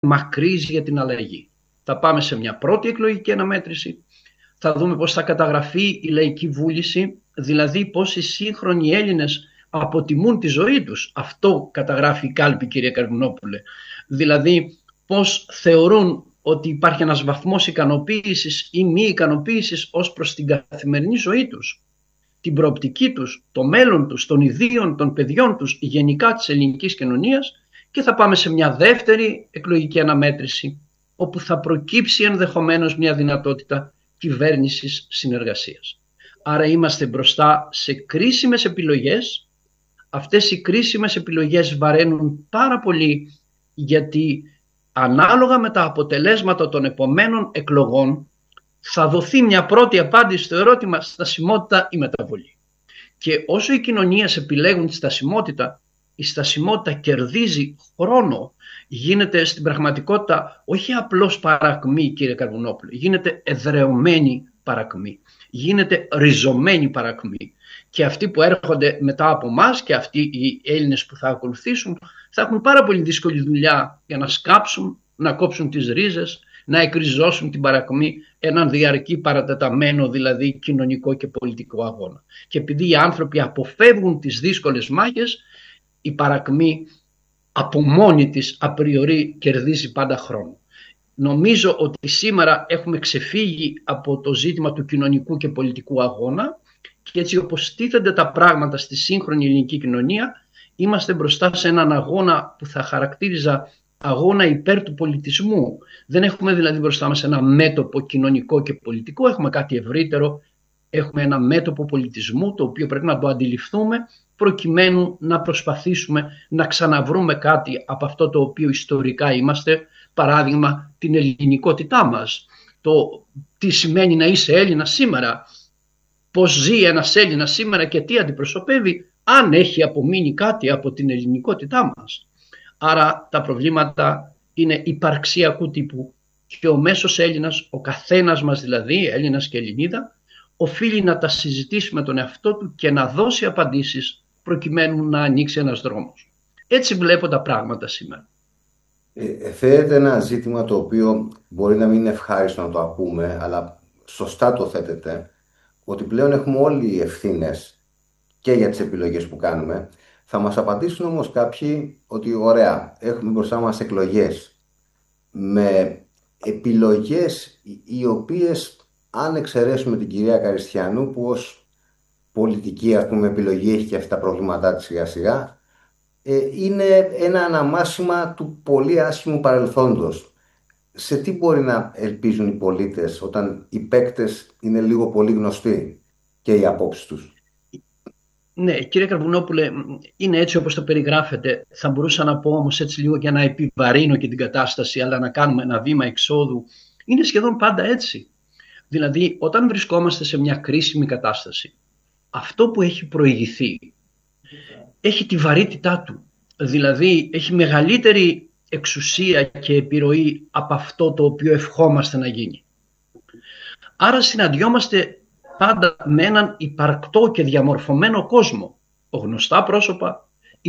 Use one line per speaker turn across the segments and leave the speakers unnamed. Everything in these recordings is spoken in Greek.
μακρύς για την αλλαγή. Θα πάμε σε μια πρώτη εκλογική αναμέτρηση, θα δούμε πώς θα καταγραφεί η λαϊκή βούληση, δηλαδή πώς οι σύγχρονοι Έλληνες αποτιμούν τη ζωή τους. Αυτό καταγράφει η κάλπη, κύριε Καρβουνόπουλε. Δηλαδή πώς θεωρούν ότι υπάρχει ένας βαθμός ικανοποίησης ή μη ικανοποίησης ως προς την καθημερινή ζωή τους, την προοπτική τους, το μέλλον τους, των ιδίων, των παιδιών τους, γενικά της ελληνικής κοινωνίας, και θα πάμε σε μια δεύτερη εκλογική αναμέτρηση, όπου θα προκύψει ενδεχομένως μια δυνατότητα κυβέρνησης συνεργασίας. Άρα είμαστε μπροστά σε κρίσιμες επιλογές. Αυτές οι κρίσιμες επιλογές βαραίνουν πάρα πολύ, γιατί ανάλογα με τα αποτελέσματα των επομένων εκλογών θα δοθεί μια πρώτη απάντηση στο ερώτημα στασιμότητα ή μεταβολή. Και όσο οι κοινωνίες επιλέγουν τη στασιμότητα, η στασιμότητα κερδίζει χρόνο, γίνεται στην πραγματικότητα όχι απλώς παρακμή, κύριε Καρβουνόπουλο, γίνεται εδρεωμένη παρακμή, γίνεται ριζωμένη παρακμή. Και αυτοί που έρχονται μετά από εμάς και αυτοί οι Έλληνες που θα ακολουθήσουν θα έχουν πάρα πολύ δύσκολη δουλειά για να σκάψουν, να κόψουν τις ρίζες, να εκριζώσουν την παρακμή, έναν διαρκή παρατεταμένο δηλαδή κοινωνικό και πολιτικό αγώνα. Και επειδή οι άνθρωποι αποφεύγουν τις δύσκολες μάχες, η παρακμή από μόνη της απριορί κερδίζει πάντα χρόνο. Νομίζω ότι σήμερα έχουμε ξεφύγει από το ζήτημα του κοινωνικού και πολιτικού αγώνα, και έτσι όπως τίθενται τα πράγματα στη σύγχρονη ελληνική κοινωνία, είμαστε μπροστά σε έναν αγώνα που θα χαρακτήριζα αγώνα υπέρ του πολιτισμού. Δεν έχουμε δηλαδή μπροστά μας ένα μέτωπο κοινωνικό και πολιτικό, έχουμε κάτι ευρύτερο, έχουμε ένα μέτωπο πολιτισμού, το οποίο πρέπει να το αντιληφθούμε προκειμένου να προσπαθήσουμε να ξαναβρούμε κάτι από αυτό το οποίο ιστορικά είμαστε, παράδειγμα την ελληνικότητά μας. Το τι σημαίνει να είσαι Έλληνα σήμερα, πώς ζει ένας Έλληνας σήμερα και τι αντιπροσωπεύει, αν έχει απομείνει κάτι από την ελληνικότητά μας. Άρα τα προβλήματα είναι υπαρξιακού τύπου και ο μέσος Έλληνας, ο καθένας μας δηλαδή, Έλληνας και Ελληνίδα, οφείλει να τα συζητήσει με τον εαυτό του και να δώσει απαντήσεις προκειμένου να ανοίξει ένας δρόμος. Έτσι βλέπω τα πράγματα σήμερα.
Θέτεται ένα ζήτημα το οποίο μπορεί να μην είναι ευχάριστο να το ακούμε, αλλά σωστά το θέτεται, ότι πλέον έχουμε όλοι οι ευθύνες και για τις επιλογές που κάνουμε. Θα μας απαντήσουν όμως κάποιοι ότι ωραία, έχουμε μπροστά μας εκλογές με επιλογές οι οποίες, αν εξαιρέσουμε την κυρία Καριστιανού που ως πολιτική επιλογή έχει και αυτά τα προβλήματά της σιγά σιγά, είναι ένα αναμάσιμα του πολύ άσχημου παρελθόντος. Σε τι μπορεί να ελπίζουν οι πολίτες όταν οι παίκτες είναι λίγο πολύ γνωστοί και οι απόψεις τους?
Ναι, κύριε Καρβουνόπουλε, είναι έτσι όπως το περιγράφετε. Θα μπορούσα να πω όμως έτσι λίγο για να επιβαρύνω και την κατάσταση, αλλά να κάνουμε ένα βήμα εξόδου. Είναι σχεδόν πάντα έτσι. Δηλαδή, όταν βρισκόμαστε σε μια κρίσιμη κατάσταση, αυτό που έχει προηγηθεί έχει τη βαρύτητά του. Δηλαδή, έχει μεγαλύτερη εξουσία και επιρροή από αυτό το οποίο ευχόμαστε να γίνει. Άρα συναντιόμαστε πάντα με έναν υπαρκτό και διαμορφωμένο κόσμο. Γνωστά πρόσωπα,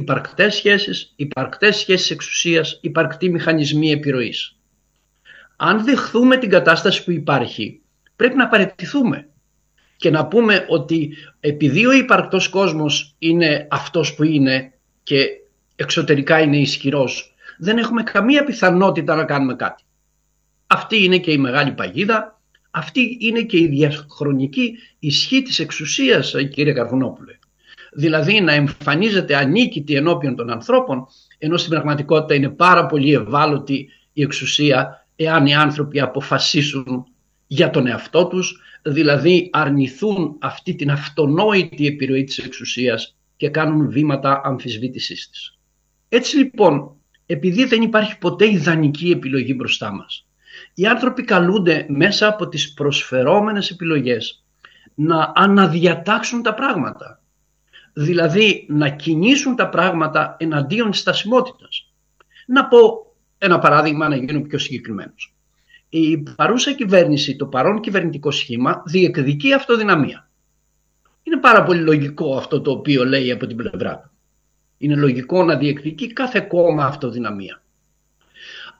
υπαρκτές σχέσεις εξουσίας, υπαρκτοί μηχανισμοί επιρροής. Αν δεχθούμε την κατάσταση που υπάρχει, πρέπει να παραιτηθούμε και να πούμε ότι επειδή ο υπαρκτός κόσμος είναι αυτός που είναι και εξωτερικά είναι ισχυρός, δεν έχουμε καμία πιθανότητα να κάνουμε κάτι. Αυτή είναι και η μεγάλη παγίδα, αυτή είναι και η διαχρονική ισχύ της εξουσίας, κύριε Καρβουνόπουλε. Δηλαδή να εμφανίζεται ανίκητη ενώπιον των ανθρώπων, ενώ στην πραγματικότητα είναι πάρα πολύ ευάλωτη η εξουσία εάν οι άνθρωποι αποφασίσουν για τον εαυτό τους, δηλαδή αρνηθούν αυτή την αυτονόητη επιρροή της εξουσίας και κάνουν βήματα αμφισβήτησής της. Έτσι λοιπόν, επειδή δεν υπάρχει ποτέ ιδανική επιλογή μπροστά μας, οι άνθρωποι καλούνται μέσα από τις προσφερόμενες επιλογές να αναδιατάξουν τα πράγματα. Δηλαδή να κινήσουν τα πράγματα εναντίον της στασιμότητας. Να πω ένα παράδειγμα να γίνω πιο συγκεκριμένος. Η παρούσα κυβέρνηση, το παρόν κυβερνητικό σχήμα διεκδικεί αυτοδυναμία. Είναι πάρα πολύ λογικό αυτό το οποίο λέει από την πλευρά του. Είναι λογικό να διεκδικεί κάθε κόμμα αυτοδυναμία.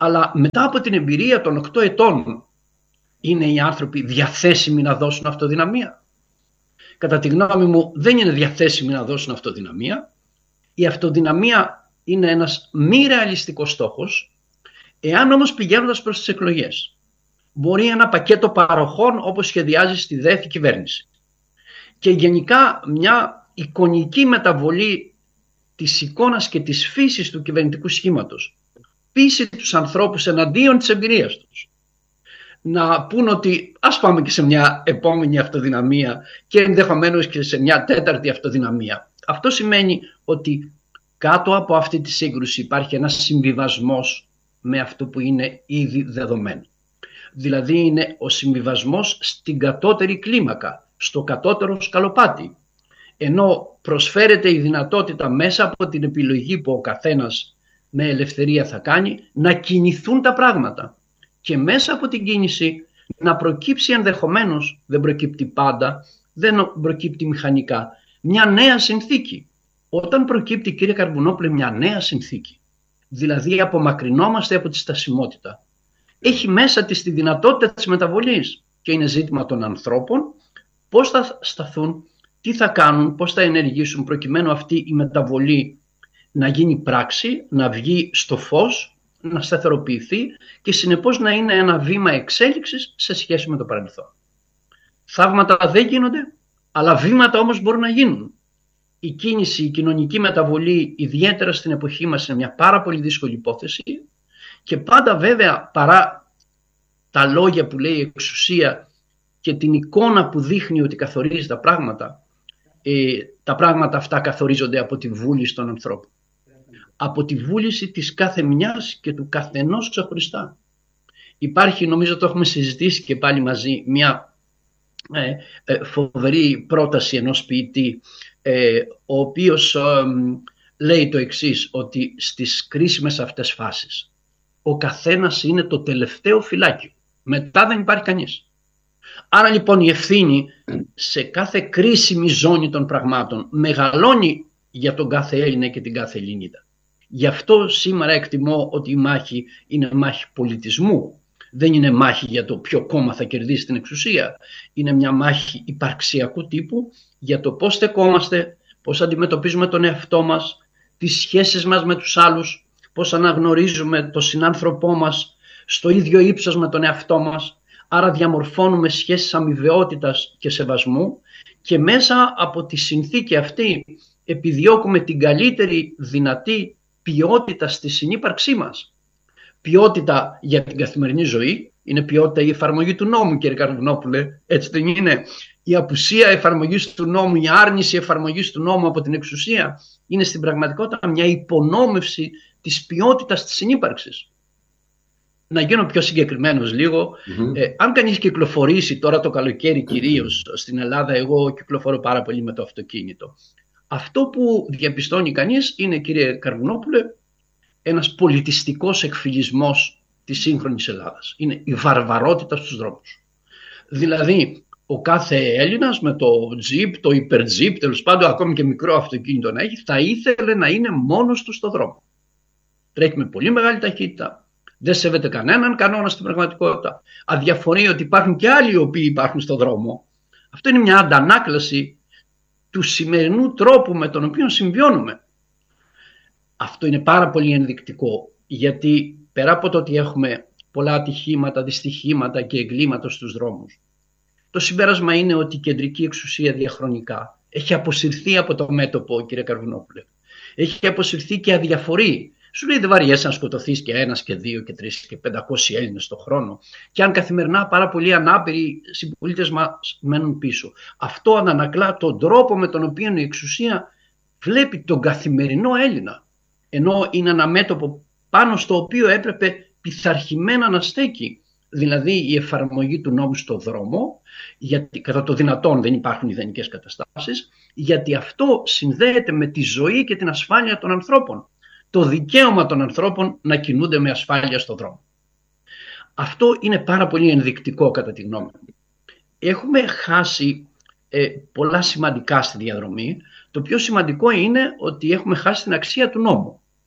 Αλλά μετά από την εμπειρία των 8 ετών είναι οι άνθρωποι διαθέσιμοι να δώσουν αυτοδυναμία? Κατά τη γνώμη μου δεν είναι διαθέσιμοι να δώσουν αυτοδυναμία. Η αυτοδυναμία είναι ένας μη ρεαλιστικός στόχος. Εάν όμως πηγαίνοντας προς τις εκλογές μπορεί ένα πακέτο παροχών όπως σχεδιάζει στη ΔΕΘ η κυβέρνηση και γενικά μια εικονική μεταβολή της εικόνας και της φύσης του κυβερνητικού σχήματος πείσει τους ανθρώπους εναντίον της εμπειρίας τους να πούν ότι ας πάμε και σε μια επόμενη αυτοδυναμία και ενδεχομένως και σε μια τέταρτη αυτοδυναμία. Αυτό σημαίνει ότι κάτω από αυτή τη σύγκρουση υπάρχει ένας συμβιβασμός με αυτό που είναι ήδη δεδομένο. Δηλαδή είναι ο συμβιβασμός στην κατώτερη κλίμακα, στο κατώτερο σκαλοπάτι. Ενώ προσφέρεται η δυνατότητα μέσα από την επιλογή που ο καθένας με ελευθερία θα κάνει να κινηθούν τα πράγματα. Και μέσα από την κίνηση να προκύψει ενδεχομένως, δεν προκύπτει πάντα, δεν προκύπτει μηχανικά, μια νέα συνθήκη. Όταν προκύπτει, κύριε Καρβουνόπουλε, μια νέα συνθήκη, δηλαδή απομακρυνόμαστε από τη στασιμότητα, έχει μέσα της τη δυνατότητα της μεταβολής και είναι ζήτημα των ανθρώπων πώς θα σταθούν, τι θα κάνουν, πώς θα ενεργήσουν προκειμένου αυτή η μεταβολή να γίνει πράξη, να βγει στο φως, να σταθεροποιηθεί και συνεπώς να είναι ένα βήμα εξέλιξης σε σχέση με το παρελθόν. Θαύματα δεν γίνονται, αλλά βήματα όμως μπορούν να γίνουν. Η κίνηση, η κοινωνική μεταβολή, ιδιαίτερα στην εποχή μας, είναι μια πάρα πολύ δύσκολη υπόθεση και πάντα βέβαια παρά τα λόγια που λέει η εξουσία και την εικόνα που δείχνει ότι καθορίζει τα πράγματα αυτά καθορίζονται από τη βούληση των ανθρώπων. Από τη βούληση της κάθε μιας και του καθενός ξεχωριστά. Υπάρχει, νομίζω το έχουμε συζητήσει και πάλι μαζί, μια φοβερή πρόταση ενός ποιητή, ο οποίος λέει το εξής, ότι στις κρίσιμες αυτές φάσεις ο καθένας είναι το τελευταίο φυλάκιο. Μετά δεν υπάρχει κανείς. Άρα λοιπόν η ευθύνη σε κάθε κρίσιμη ζώνη των πραγμάτων μεγαλώνει για τον κάθε Έλληνα και την κάθε Ελληνίδα. Γι' αυτό σήμερα εκτιμώ ότι η μάχη είναι μάχη πολιτισμού. Δεν είναι μάχη για το ποιο κόμμα θα κερδίσει την εξουσία. Είναι μια μάχη υπαρξιακού τύπου για το πώς στεκόμαστε, πώς αντιμετωπίζουμε τον εαυτό μας, τις σχέσεις μας με τους άλλους, πώς αναγνωρίζουμε τον συνάνθρωπό μας στο ίδιο ύψος με τον εαυτό μας. Άρα διαμορφώνουμε σχέσεις αμοιβαιότητας και σεβασμού και μέσα από τη συνθήκη αυτή επιδιώκουμε την καλύτερη δυνατή ποιότητα στη συνύπαρξή μας. Ποιότητα για την καθημερινή ζωή είναι ποιότητα η εφαρμογή του νόμου, κύριε Καρβουνόπουλε, έτσι δεν είναι? Η απουσία εφαρμογής του νόμου, η άρνηση εφαρμογής του νόμου από την εξουσία είναι στην πραγματικότητα μια υπονόμευση της ποιότητας της συνύπαρξης. Να γίνω πιο συγκεκριμένος λίγο. Αν κανείς κυκλοφορήσει τώρα το καλοκαίρι κυρίως στην Ελλάδα, εγώ κυκλοφορώ πάρα πολύ με το αυτοκίνητο. Αυτό που διαπιστώνει κανείς είναι, κύριε Καρβουνόπουλε, ένας πολιτιστικός εκφυλισμός της σύγχρονης Ελλάδας. Είναι η βαρβαρότητα στους δρόμους. Δηλαδή, ο κάθε Έλληνας με το τζιπ, το υπερτζιπ, τέλος πάντων, ακόμη και μικρό αυτοκίνητο να έχει, θα ήθελε να είναι μόνος του στο δρόμο. Τρέχει με πολύ μεγάλη ταχύτητα. Δεν σέβεται κανέναν κανόνα στην πραγματικότητα. Αδιαφορεί ότι υπάρχουν και άλλοι οι οποίοι υπάρχουν στο δρόμο. Αυτό είναι μια αντανάκλαση του σημερινού τρόπου με τον οποίο συμβιώνουμε. Αυτό είναι πάρα πολύ ενδεικτικό, γιατί πέρα από το ότι έχουμε πολλά ατυχήματα, δυστυχήματα και εγκλήματα στους δρόμους, το συμπέρασμα είναι ότι η κεντρική εξουσία διαχρονικά έχει αποσυρθεί από το μέτωπο, κύριε Καρβουνόπουλε. Έχει αποσυρθεί και αδιαφορεί. Σου λέει δεν βαριέσαι να σκοτωθείς και ένας και δύο και τρεις και 500 Έλληνες το χρόνο. Και αν καθημερινά πάρα πολλοί ανάπηροι συμπολίτες μας μένουν πίσω. Αυτό ανανακλά τον τρόπο με τον οποίο η εξουσία βλέπει τον καθημερινό Έλληνα. Ενώ είναι ένα μέτωπο πάνω στο οποίο έπρεπε πειθαρχημένα να στέκει. Δηλαδή η εφαρμογή του νόμου στο δρόμο, γιατί κατά το δυνατόν δεν υπάρχουν ιδανικές καταστάσεις, γιατί αυτό συνδέεται με τη ζωή και την ασφάλεια των ανθρώπων. Το δικαίωμα των ανθρώπων να κινούνται με ασφάλεια στον δρόμο. Αυτό είναι πάρα πολύ ενδεικτικό κατά τη γνώμη μου. Έχουμε χάσει πολλά σημαντικά στη διαδρομή. Το πιο σημαντικό είναι ότι έχουμε χάσει την αξία του νόμου.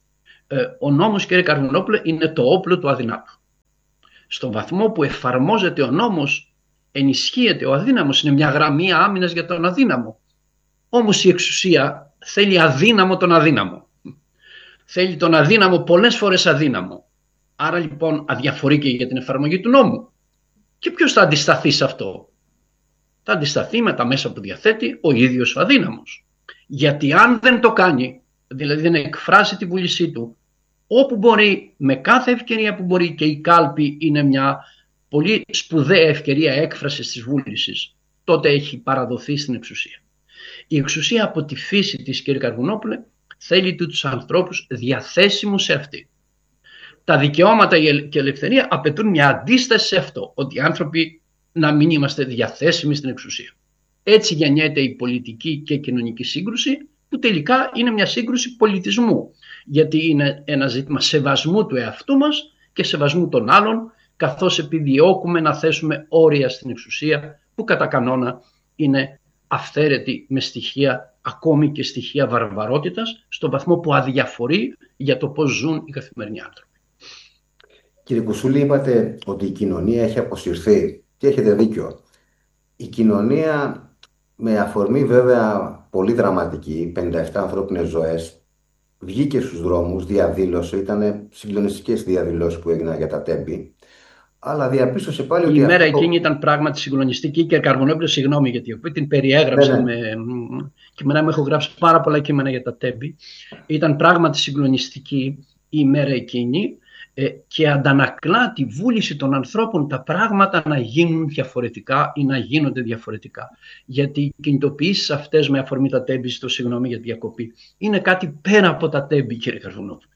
Ο νόμος, κύριε Καρβουνόπουλε, είναι το όπλο του αδυνάτου. Στον βαθμό που εφαρμόζεται ο νόμος, ενισχύεται ο αδύναμος, είναι μια γραμμή άμυνας για τον αδύναμο. Όμως η εξουσία θέλει αδύναμο τον αδύναμο. Θέλει τον αδύναμο πολλές φορές αδύναμο. Άρα λοιπόν αδιαφορεί και για την εφαρμογή του νόμου. Και ποιος θα αντισταθεί σε αυτό? Θα αντισταθεί με τα μέσα που διαθέτει ο ίδιος ο αδύναμος. Γιατί αν δεν το κάνει, δηλαδή δεν εκφράσει τη βούλησή του, όπου μπορεί, με κάθε ευκαιρία που μπορεί, και η κάλπη είναι μια πολύ σπουδαία ευκαιρία έκφρασης της βούλησης, τότε έχει παραδοθεί στην εξουσία. Η εξουσία από τη φύση της, κύριε Καρβουνόπουλε, θέλει τους ανθρώπους διαθέσιμους σε αυτή. Τα δικαιώματα και η ελευθερία απαιτούν μια αντίσταση σε αυτό, ότι οι άνθρωποι να μην είμαστε διαθέσιμοι στην εξουσία. Έτσι γεννιέται η πολιτική και κοινωνική σύγκρουση, που τελικά είναι μια σύγκρουση πολιτισμού, γιατί είναι ένα ζήτημα σεβασμού του εαυτού μας και σεβασμού των άλλων, καθώς επιδιώκουμε να θέσουμε όρια στην εξουσία που κατά κανόνα είναι αυθαίρετη με στοιχεία, ακόμη και στοιχεία βαρβαρότητας, στον βαθμό που αδιαφορεί για το πώς ζουν οι καθημερινοί άνθρωποι.
Κύριε Κουσούλη, είπατε ότι η κοινωνία έχει αποσυρθεί και έχετε δίκιο. Η κοινωνία, με αφορμή βέβαια πολύ δραματική, 57 ανθρώπινες ζωές, βγήκε στους δρόμους, διαδήλωσε, ήταν συγκλονιστικές διαδηλώσεις που έγιναν για τα Τέμπη, αλλά διαπίστωσε πάλι ότι...
Η μέρα εκείνη ήταν πράγματι συγκλονιστική, και Καρβουνόπουλο, συγγνώμη γιατί την περιέγραψα,
ναι.
Κείμενα μου, έχω γράψει πάρα πολλά κείμενα για τα Τέμπη. Ήταν πράγματι συγκλονιστική η ημέρα εκείνη, και αντανακλά τη βούληση των ανθρώπων τα πράγματα να γίνουν διαφορετικά ή να γίνονται διαφορετικά. Γιατί οι κινητοποιήσεις αυτές με αφορμή τα Τέμπη, συγγνώμη για τη διακοπή, είναι κάτι πέρα από τα Τέμπη, κύριε Καρβουνόπουλο.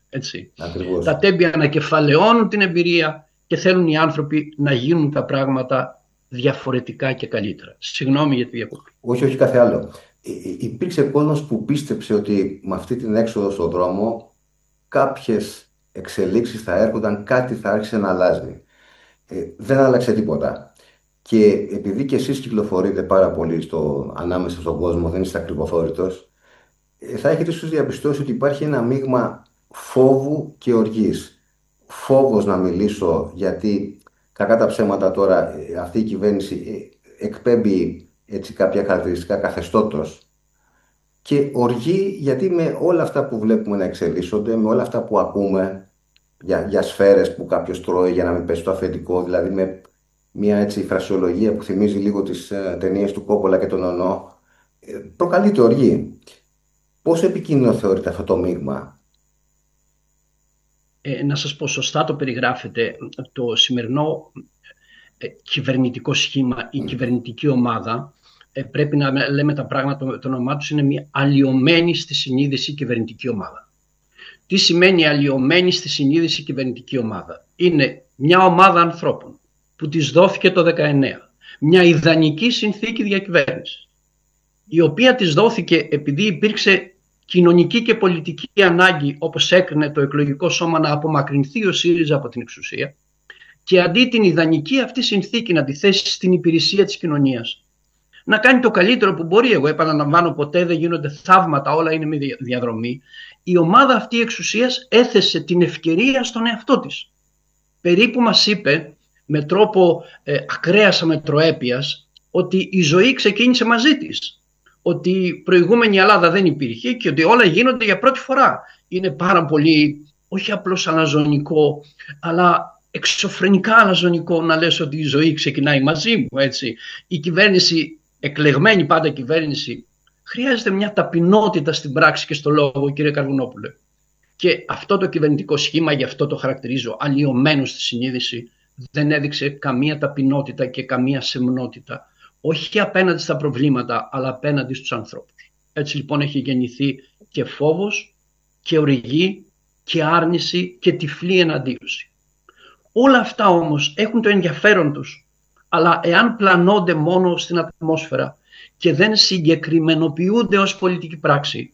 Τα Τέμπη ανακεφαλαιώνουν την εμπειρία και θέλουν οι άνθρωποι να γίνουν τα πράγματα διαφορετικά και καλύτερα. Συγγνώμη για τη διακοπή.
Όχι, κάθε άλλο. Υπήρξε κόσμος που πίστεψε ότι με αυτή την έξοδο στον δρόμο κάποιες εξελίξεις θα έρχονταν, κάτι θα άρχισε να αλλάζει. Δεν άλλαξε τίποτα. Και επειδή και εσείς κυκλοφορείτε πάρα πολύ ανάμεσα στον κόσμο, δεν είστε ακριβοθόρητος, θα έχετε ίσως διαπιστώσει ότι υπάρχει ένα μείγμα φόβου και οργής. Φόβος να μιλήσω, γιατί κακά τα ψέματα τώρα αυτή η κυβέρνηση εκπέμπει έτσι κάποια χαρακτηριστικά καθεστώτος. Και οργή, γιατί με όλα αυτά που βλέπουμε να εξελίσσονται, με όλα αυτά που ακούμε για σφαίρες που κάποιος τρώει για να μην πέσει το αφεντικό, δηλαδή με μια έτσι φρασιολογία που θυμίζει λίγο τις ταινίες του Κόπολα και τον Ονό, προκαλείται οργή. Πόσο επικίνδυνο θεωρείται αυτό το μείγμα?
Να σας πω, σωστά το περιγράφετε. Το σημερινό κυβερνητικό σχήμα, η κυβερνητική ομάδα, πρέπει να λέμε τα πράγματα με το όνομά τους, είναι μια αλλοιωμένη στη συνείδηση κυβερνητική ομάδα. Τι σημαίνει αλλοιωμένη στη συνείδηση κυβερνητική ομάδα? Είναι μια ομάδα ανθρώπων που της δόθηκε το 19 μια ιδανική συνθήκη διακυβέρνησης, η οποία της δόθηκε επειδή υπήρξε κοινωνική και πολιτική ανάγκη, όπως έκρινε το εκλογικό σώμα, να απομακρυνθεί ο ΣΥΡΙΖΑ από την εξουσία, και αντί την ιδανική αυτή συνθήκη να τη θέσει στην υπηρεσία της κοινωνίας, να κάνει το καλύτερο που μπορεί. Εγώ επαναλαμβάνω, ποτέ δεν γίνονται θαύματα, όλα είναι μια διαδρομή. Η ομάδα αυτή εξουσίας έθεσε την ευκαιρία στον εαυτό της. Περίπου μας είπε με τρόπο ακραίας αμετροέπειας ότι η ζωή ξεκίνησε μαζί της. Ότι η προηγούμενη Ελλάδα δεν υπήρχε και ότι όλα γίνονται για πρώτη φορά. Είναι πάρα πολύ, όχι απλώς αλαζονικό, αλλά εξωφρενικά αλαζονικό να λες ότι η ζωή ξεκινάει μαζί μου. Έτσι. Η κυβέρνηση, εκλεγμένη πάντα κυβέρνηση, χρειάζεται μια ταπεινότητα στην πράξη και στο λόγο, κύριε Καρβουνόπουλε. Και αυτό το κυβερνητικό σχήμα, γι' αυτό το χαρακτηρίζω αλλοιωμένο στη συνείδηση, δεν έδειξε καμία ταπεινότητα και καμία σεμνότητα, όχι απέναντι στα προβλήματα, αλλά απέναντι στους ανθρώπους. Έτσι λοιπόν έχει γεννηθεί και φόβος και οργή και άρνηση και τυφλή εναντίωση. Όλα αυτά όμως έχουν το ενδιαφέρον τους, αλλά εάν πλανώνται μόνο στην ατμόσφαιρα και δεν συγκεκριμενοποιούνται ως πολιτική πράξη,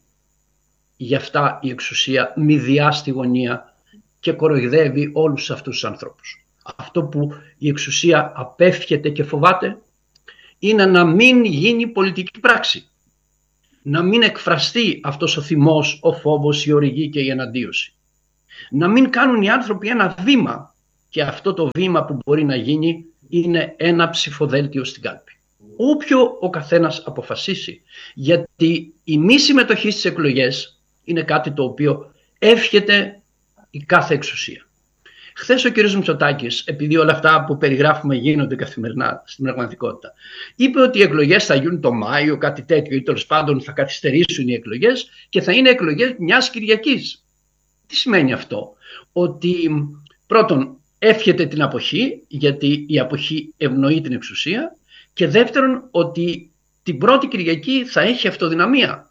γι' αυτά η εξουσία μηδιά στη γωνία και κοροϊδεύει όλους αυτούς τους ανθρώπους. Αυτό που η εξουσία απέφχεται και φοβάται είναι να μην γίνει πολιτική πράξη. Να μην εκφραστεί αυτός ο θυμός, ο φόβος, η οργή και η εναντίωση. Να μην κάνουν οι άνθρωποι ένα βήμα, και αυτό το βήμα που μπορεί να γίνει είναι ένα ψηφοδέλτιο στην κάλπη. Όποιο ο καθένας αποφασίσει. Γιατί η μη συμμετοχή στις εκλογές είναι κάτι το οποίο εύχεται η κάθε εξουσία. Χθες ο κ. Μητσοτάκης, επειδή όλα αυτά που περιγράφουμε γίνονται καθημερινά στην πραγματικότητα, είπε ότι οι εκλογές θα γίνουν το Μάιο, κάτι τέτοιο, ή τέλος πάντων θα καθυστερήσουν οι εκλογές και θα είναι εκλογές μιας Κυριακής. Τι σημαίνει αυτό? Ότι πρώτον εύχεται την αποχή, γιατί η αποχή ευνοεί την εξουσία, και δεύτερον ότι την πρώτη Κυριακή θα έχει αυτοδυναμία.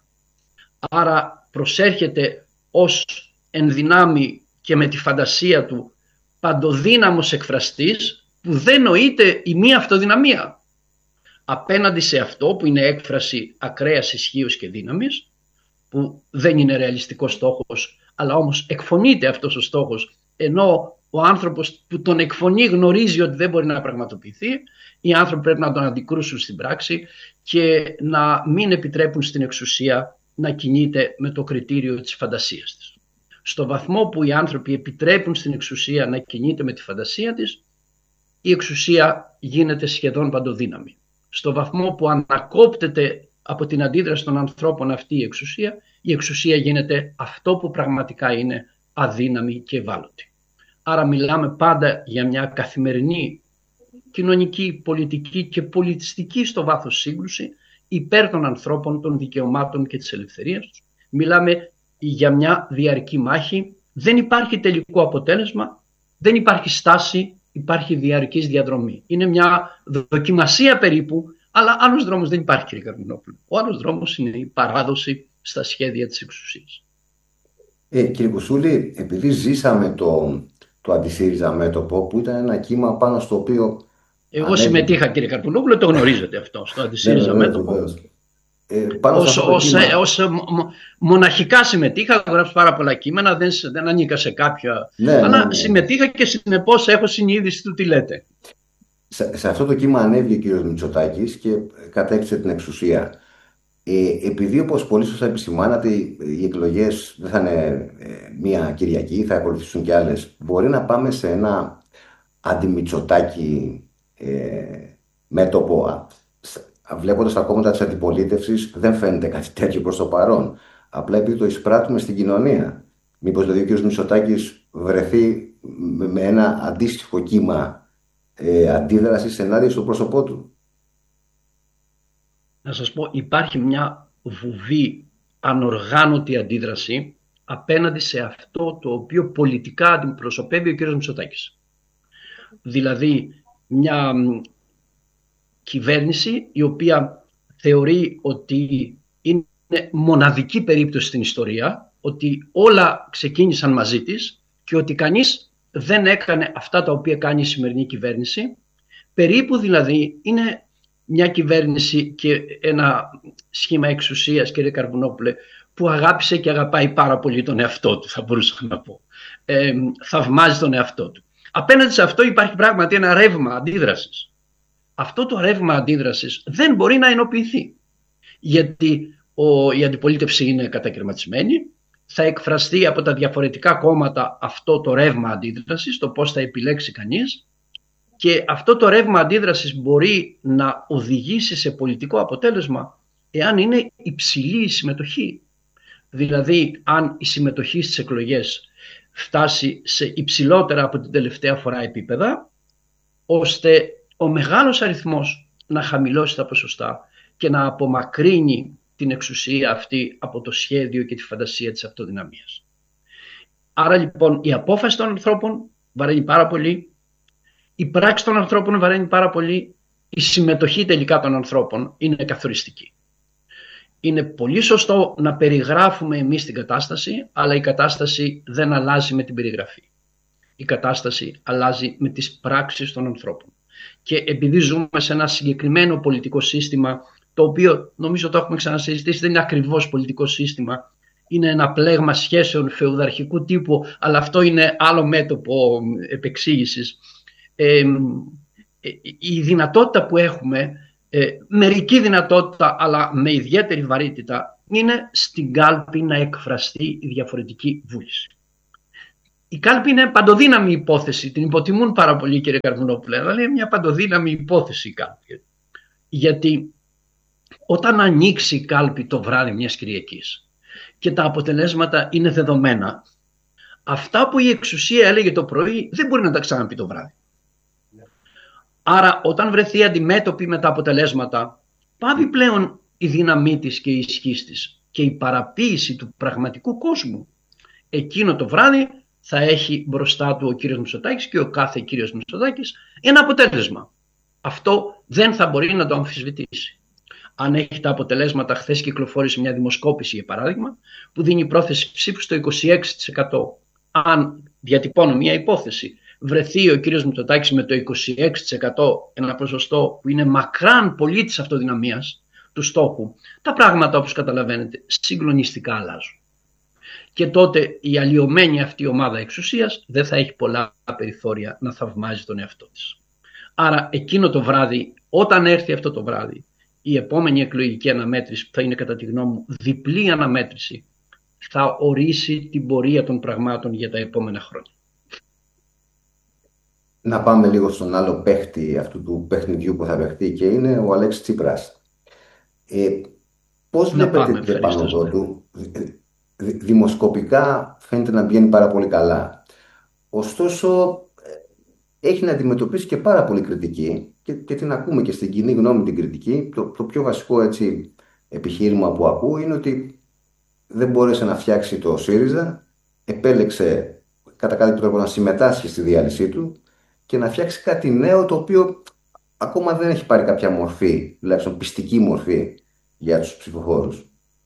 Άρα προσέρχεται ως ενδυνάμει και με τη φαντασία του παντοδύναμος εκφραστής που δεν νοείται η μία αυτοδυναμία. Απέναντι σε αυτό που είναι έκφραση ακραίας ισχύως και δύναμης, που δεν είναι ρεαλιστικός στόχος, αλλά όμως εκφωνείται αυτός ο στόχος, ενώ ο άνθρωπος που τον εκφωνεί γνωρίζει ότι δεν μπορεί να πραγματοποιηθεί, οι άνθρωποι πρέπει να τον αντικρούσουν στην πράξη και να μην επιτρέπουν στην εξουσία να κινείται με το κριτήριο της φαντασίας της. Στο βαθμό που οι άνθρωποι επιτρέπουν στην εξουσία να κινείται με τη φαντασία της, η εξουσία γίνεται σχεδόν παντοδύναμη. Στο βαθμό που ανακόπτεται από την αντίδραση των ανθρώπων αυτή η εξουσία γίνεται αυτό που πραγματικά είναι, αδύναμη και ευάλωτη. Άρα μιλάμε πάντα για μια καθημερινή κοινωνική, πολιτική και πολιτιστική στο βάθος σύγκρουση υπέρ των ανθρώπων, των δικαιωμάτων και της ελευθερίας τους. Μιλάμε για μια διαρκή μάχη. Δεν υπάρχει τελικό αποτέλεσμα, δεν υπάρχει στάση, υπάρχει διαρκής διαδρομή. Είναι μια δοκιμασία περίπου, αλλά άλλος δρόμος δεν υπάρχει, κύριε Καρμινόπουλο. Ο άλλος δρόμος είναι η παράδοση στα σχέδια της εξουσίας.
Κύριε Κουσούλη, επειδή ζήσαμε το αντισύριζα μέτωπο, που ήταν ένα κύμα πάνω στο οποίο...
Εγώ συμμετείχα, κύριε Καρπουνόπουλο, το γνωρίζετε αυτό, στο αντισύριζα μέτωπο. Ως μοναχικά συμμετείχα, γράψω πάρα πολλά κείμενα, δεν ανήκα σε κάποια, αλλά συμμετείχα και συνεπώς έχω συνείδηση του τι λέτε.
Σε αυτό το κύμα ανέβηκε ο κύριος Μητσοτάκης και κατέκτησε την εξουσία. Επειδή, όπως πολύ σωστά επισημάνατε, οι εκλογές δεν θα είναι μία Κυριακή, θα ακολουθήσουν και άλλες, μπορεί να πάμε σε ένα αντιμητσοτάκι μέτωπο? Βλέποντας τα κόμματα της αντιπολίτευσης, δεν φαίνεται κάτι τέτοιο προς το παρόν. Απλά επειδή το εισπράττουμε στην κοινωνία. Μήπως δηλαδή ο κ. Μητσοτάκης βρεθεί με ένα αντίστοιχο κύμα αντίδραση ενάντια στο πρόσωπό του?
Να σας πω, υπάρχει μια βουβή ανοργάνωτη αντίδραση απέναντι σε αυτό το οποίο πολιτικά αντιπροσωπεύει ο κ. Μητσοτάκης. Δηλαδή μια κυβέρνηση η οποία θεωρεί ότι είναι μοναδική περίπτωση στην ιστορία, ότι όλα ξεκίνησαν μαζί της και ότι κανείς δεν έκανε αυτά τα οποία κάνει η σημερινή κυβέρνηση. Περίπου δηλαδή είναι μια κυβέρνηση και ένα σχήμα εξουσίας, κύριε Καρβουνόπουλε, που αγάπησε και αγαπάει πάρα πολύ τον εαυτό του, θα μπορούσα να πω. Θαυμάζει τον εαυτό του. Απέναντι σε αυτό υπάρχει πράγματι ένα ρεύμα αντίδρασης. Αυτό το ρεύμα αντίδρασης δεν μπορεί να ενοποιηθεί, γιατί η αντιπολίτευση είναι κατακαιρματισμένη, θα εκφραστεί από τα διαφορετικά κόμματα αυτό το ρεύμα αντίδρασης, το πώς θα επιλέξει κανείς, και αυτό το ρεύμα αντίδρασης μπορεί να οδηγήσει σε πολιτικό αποτέλεσμα εάν είναι υψηλή η συμμετοχή. Δηλαδή αν η συμμετοχή στις εκλογές φτάσει σε υψηλότερα από την τελευταία φορά επίπεδα, ώστε ο μεγάλος αριθμός να χαμηλώσει τα ποσοστά και να απομακρύνει την εξουσία αυτή από το σχέδιο και τη φαντασία της αυτοδυναμίας. Άρα λοιπόν η απόφαση των ανθρώπων βαραίνει πάρα πολύ, η πράξη των ανθρώπων βαραίνει πάρα πολύ, η συμμετοχή τελικά των ανθρώπων είναι καθοριστική. Είναι πολύ σωστό να περιγράφουμε εμείς την κατάσταση, αλλά η κατάσταση δεν αλλάζει με την περιγραφή. Η κατάσταση αλλάζει με τις πράξεις των ανθρώπων. Και επειδή ζούμε σε ένα συγκεκριμένο πολιτικό σύστημα, το οποίο νομίζω το έχουμε ξανασυζητήσει, δεν είναι ακριβώς πολιτικό σύστημα, είναι ένα πλέγμα σχέσεων φεουδαρχικού τύπου, αλλά αυτό είναι άλλο μέτωπο επεξήγησης. Η δυνατότητα που έχουμε, μερική δυνατότητα αλλά με ιδιαίτερη βαρύτητα, είναι στην κάλπη να εκφραστεί η διαφορετική βούληση. Η κάλπη είναι παντοδύναμη υπόθεση. Την υποτιμούν πάρα πολύ, κύριε Καρβουνόπουλε, αλλά είναι μια παντοδύναμη υπόθεση η κάλπη. Γιατί όταν ανοίξει η κάλπη το βράδυ μιας Κυριακής και τα αποτελέσματα είναι δεδομένα, αυτά που η εξουσία έλεγε το πρωί δεν μπορεί να τα ξαναπεί το βράδυ. Άρα όταν βρεθεί αντιμέτωπη με τα αποτελέσματα, πάβει πλέον η δύναμή της και η ισχύς της και η παραποίηση του πραγματικού κόσμου. Εκείνο το βράδυ θα έχει μπροστά του ο κύριος Μητσοτάκης και ο κάθε κύριος Μητσοτάκης ένα αποτέλεσμα. Αυτό δεν θα μπορεί να το αμφισβητήσει. Αν έχει τα αποτελέσματα, χθες κυκλοφόρησε μια δημοσκόπηση, για παράδειγμα, που δίνει πρόθεση ψήφου στο 26%. Αν διατυπώνω μια υπόθεση, βρεθεί ο κύριος Μητσοτάκης με το 26%, ένα ποσοστό που είναι μακράν πολύ της αυτοδυναμίας του στόχου, τα πράγματα, όπως καταλαβαίνετε, συγκλονιστικά αλλάζουν. Και τότε η αλλοιωμένη αυτή ομάδα εξουσίας δεν θα έχει πολλά περιθώρια να θαυμάζει τον εαυτό της. Άρα εκείνο το βράδυ, όταν έρθει αυτό το βράδυ, η επόμενη εκλογική αναμέτρηση, που θα είναι κατά τη γνώμη μου διπλή αναμέτρηση, θα ορίσει την πορεία των πραγμάτων για τα επόμενα χρόνια.
Να πάμε λίγο στον άλλο παίχτη αυτού του παιχνιδιού που θα παιχτεί και είναι ο Αλέξης Τσίπρας. Πώς βλέπετε την επανωδό του? Δημοσκοπικά φαίνεται να βγαίνει πάρα πολύ καλά. Ωστόσο, έχει να αντιμετωπίσει και πάρα πολύ κριτική και την ακούμε και στην κοινή γνώμη την κριτική. Το πιο βασικό επιχείρημα που ακούω είναι ότι δεν μπόρεσε να φτιάξει το ΣΥΡΙΖΑ, επέλεξε κατά κάποιο τρόπο να συμμετάσχει στη διάλυσή του και να φτιάξει κάτι νέο, το οποίο ακόμα δεν έχει πάρει κάποια μορφή, τουλάχιστον πιστική μορφή για τους ψηφοφόρους.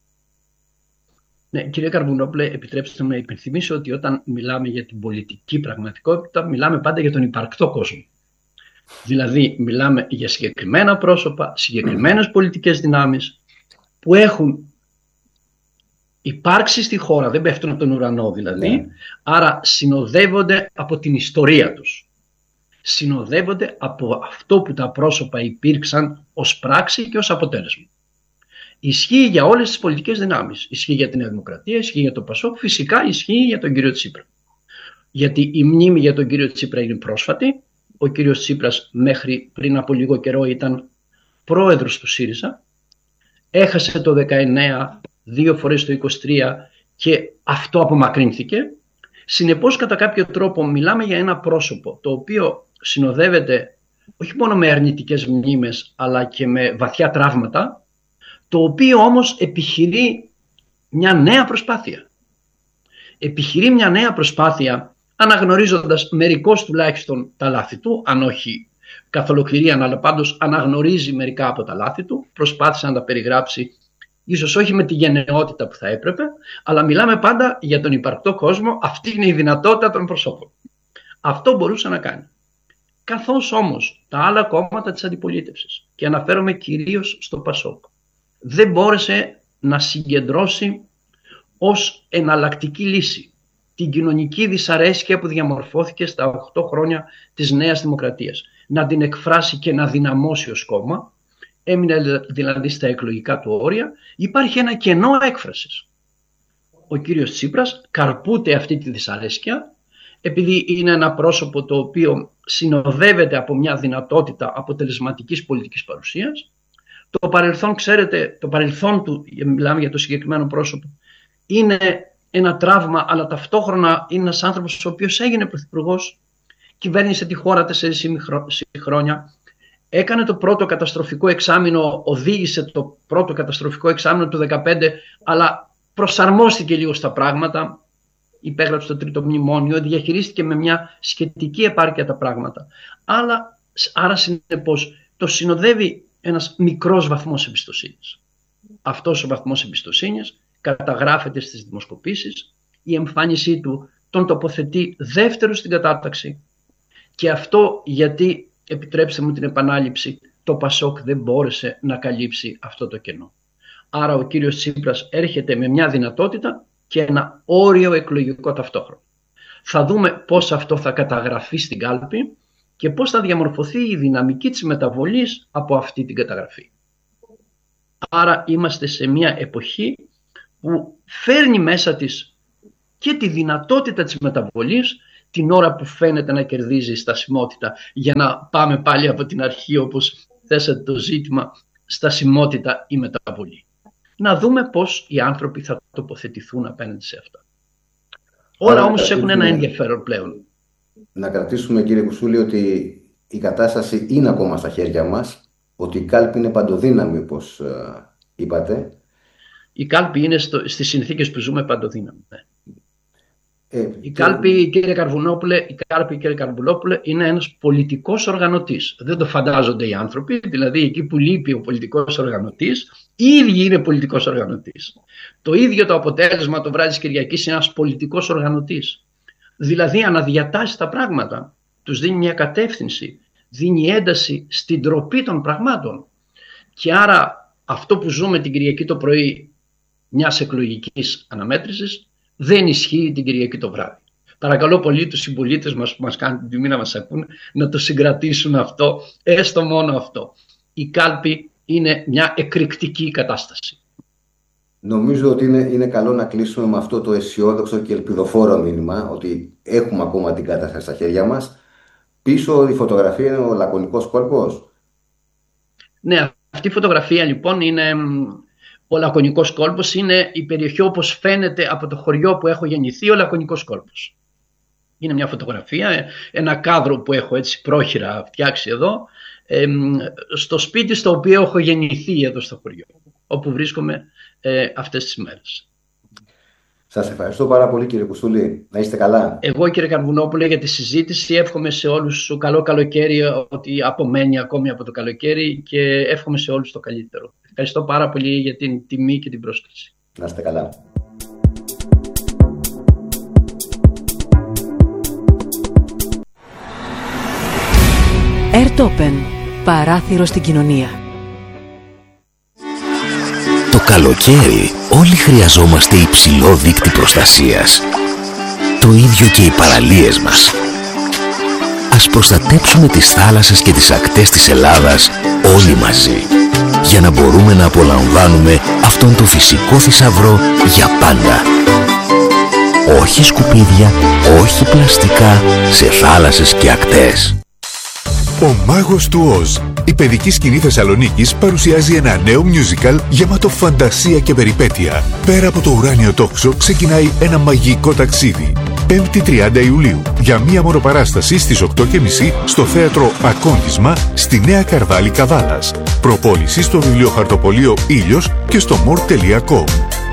Ναι, κύριε Καρβουνόπουλε, επιτρέψτε μου να υπενθυμίσω ότι όταν μιλάμε για την πολιτική πραγματικότητα, μιλάμε πάντα για τον υπαρκτό κόσμο. Δηλαδή, μιλάμε για συγκεκριμένα πρόσωπα, συγκεκριμένες πολιτικές δυνάμεις που έχουν υπάρξει στη χώρα, δεν πέφτουν από τον ουρανό δηλαδή, άρα συνοδεύονται από την ιστορία τους. Συνοδεύονται από αυτό που τα πρόσωπα υπήρξαν ως πράξη και ως αποτέλεσμα. Ισχύει για όλες τις πολιτικές δυνάμεις. Ισχύει για την Δημοκρατία, ισχύει για το ΠΑΣΟΚ, φυσικά ισχύει για τον κύριο Τσίπρα. Γιατί η μνήμη για τον κύριο Τσίπρα είναι πρόσφατη. Ο κύριος Τσίπρας μέχρι πριν από λίγο καιρό ήταν πρόεδρος του ΣΥΡΙΖΑ. Έχασε το 19, 2 φορές το 23 και αυτό απομακρύνθηκε. Συνεπώς, κατά κάποιο τρόπο μιλάμε για ένα πρόσωπο το οποίο συνοδεύεται όχι μόνο με αρνητικές μνήμες αλλά και με βαθιά τραύματα, το οποίο όμως επιχειρεί μια νέα προσπάθεια. Επιχειρεί μια νέα προσπάθεια αναγνωρίζοντας μερικώς τουλάχιστον τα λάθη του, αν όχι καθ' ολοκληρία, αλλά πάντως αναγνωρίζει μερικά από τα λάθη του, προσπάθησε να τα περιγράψει, ίσως όχι με τη γενναιότητα που θα έπρεπε, αλλά μιλάμε πάντα για τον υπαρκτό κόσμο, αυτή είναι η δυνατότητα των προσώπων. Αυτό μπορούσε να κάνει. Καθώς όμως τα άλλα κόμματα της αντιπολίτευσης, και αναφέρομαι κυρίως στο ΠΑΣΟΚ, δεν μπόρεσε να συγκεντρώσει ως εναλλακτική λύση την κοινωνική δυσαρέσκεια που διαμορφώθηκε στα 8 χρόνια της Νέας Δημοκρατίας, να την εκφράσει και να δυναμώσει ως κόμμα, έμεινε δηλαδή στα εκλογικά του όρια, υπάρχει ένα κενό έκφρασης. Ο κύριος Τσίπρας καρπούται αυτή τη δυσαρέσκεια, επειδή είναι ένα πρόσωπο το οποίο συνοδεύεται από μια δυνατότητα αποτελεσματικής πολιτικής παρουσίας. Το παρελθόν, ξέρετε, το παρελθόν του, μιλάμε για το συγκεκριμένο πρόσωπο, είναι ένα τραύμα, αλλά ταυτόχρονα είναι ένας άνθρωπος ο οποίος έγινε πρωθυπουργός, κυβέρνησε τη χώρα 4,5 χρόνια, έκανε το πρώτο καταστροφικό εξάμηνο, οδήγησε το πρώτο καταστροφικό εξάμηνο του 2015, αλλά προσαρμόστηκε λίγο στα πράγματα, υπέγραψε το τρίτο μνημόνιο, διαχειρίστηκε με μια σχετική επάρκεια τα πράγματα. Άρα συνεπώς το συνοδεύει ένας μικρός βαθμός εμπιστοσύνης. Αυτός ο βαθμός εμπιστοσύνης καταγράφεται στις δημοσκοπήσεις, η εμφάνισή του τον τοποθετεί δεύτερο στην κατάταξη και αυτό γιατί, επιτρέψτε μου την επανάληψη, το ΠΑΣΟΚ δεν μπόρεσε να καλύψει αυτό το κενό. Άρα ο κύριος Τσίπρας έρχεται με μια δυνατότητα και ένα όριο εκλογικό ταυτόχρονα. Θα δούμε πώς αυτό θα καταγραφεί στην κάλπη και πώς θα διαμορφωθεί η δυναμική της μεταβολής από αυτή την καταγραφή. Άρα είμαστε σε μια εποχή που φέρνει μέσα της και τη δυνατότητα της μεταβολής την ώρα που φαίνεται να κερδίζει η στασιμότητα, για να πάμε πάλι από την αρχή όπως θέσατε το ζήτημα, στασιμότητα ή μεταβολή. Να δούμε πώς οι άνθρωποι θα τοποθετηθούν απέναντι σε αυτά. Όλα όμως έχουν ένα ενδιαφέρον πλέον.
Να κρατήσουμε, κύριε Κουσούλη, ότι η κατάσταση είναι ακόμα στα χέρια μας, ότι η κάλπη είναι παντοδύναμη, όπως είπατε.
Η κάλπη είναι στις συνθήκες που ζούμε παντοδύναμη. Η κάλπη, κύριε Καρβουλόπουλε, είναι ένας πολιτικός οργανωτής. Δεν το φαντάζονται οι άνθρωποι, δηλαδή εκεί που λείπει ο πολιτικός οργανωτής, οι ίδιοι είναι πολιτικός οργανωτής. Το ίδιο το αποτέλεσμα το βράδυ της Κυριακής είναι ένας πολιτικός οργανωτής. Δηλαδή αναδιατάσσει τα πράγματα, τους δίνει μια κατεύθυνση, δίνει ένταση στην τροπή των πραγμάτων. Και άρα αυτό που ζούμε την Κυριακή το πρωί μιας εκλογικής αναμέτρησης δεν ισχύει την Κυριακή το βράδυ. Παρακαλώ πολύ τους συμπολίτες μας που μας κάνουν την τιμή να μας ακούν να το συγκρατήσουν αυτό, έστω μόνο αυτό. Η κάλπη είναι μια εκρηκτική κατάσταση.
Νομίζω ότι είναι καλό να κλείσουμε με αυτό το αισιόδοξο και ελπιδοφόρο μήνυμα, ότι έχουμε ακόμα την κατάσταση στα χέρια μας. Πίσω η φωτογραφία είναι ο Λακωνικός κόλπος.
Ναι, αυτή η φωτογραφία λοιπόν είναι... Ο Λακωνικός κόλπος είναι η περιοχή όπως φαίνεται από το χωριό που έχω γεννηθεί, ο Λακωνικός κόλπος. Είναι μια φωτογραφία, ένα κάδρο που έχω έτσι πρόχειρα φτιάξει εδώ, στο σπίτι στο οποίο έχω γεννηθεί εδώ στο χωριό, όπου βρίσκομαι αυτές τις μέρες.
Σας ευχαριστώ πάρα πολύ, κύριε Κουσούλη. Να είστε καλά.
Εγώ, κύριε Καρβουνόπουλε, για τη συζήτηση. Εύχομαι σε όλους καλό καλοκαίρι, ότι απομένει ακόμη από το καλοκαίρι, και εύχομαι σε όλους το καλύτερο. Ευχαριστώ πάρα πολύ για την τιμή και την πρόσκληση.
Να είστε καλά.
Airtopen. Παράθυρο στην κοινωνία.
Το καλοκαίρι όλοι χρειαζόμαστε υψηλό δείκτη προστασίας. Το ίδιο και οι παραλίες μας. Ας προστατέψουμε τις θάλασσες και τις ακτές της Ελλάδας όλοι μαζί, για να μπορούμε να απολαμβάνουμε αυτόν τον φυσικό θησαυρό για πάντα. Όχι σκουπίδια, όχι πλαστικά σε θάλασσες και ακτές.
Ο Μάγος του Οζ, η παιδική σκηνή Θεσσαλονίκης, παρουσιάζει ένα νέο musical γεμάτο φαντασία και περιπέτεια. Πέρα από το ουράνιο τόξο ξεκινάει ένα μαγικό ταξίδι. 5η 30 Ιουλίου, για μία μόνο παράσταση στις 8:30 στο θέατρο Ακόντισμα στη Νέα Καρβάλη Καβάλας. Προπόληση στο βιβλιοχαρτοπωλείο Ήλιος και στο more.com.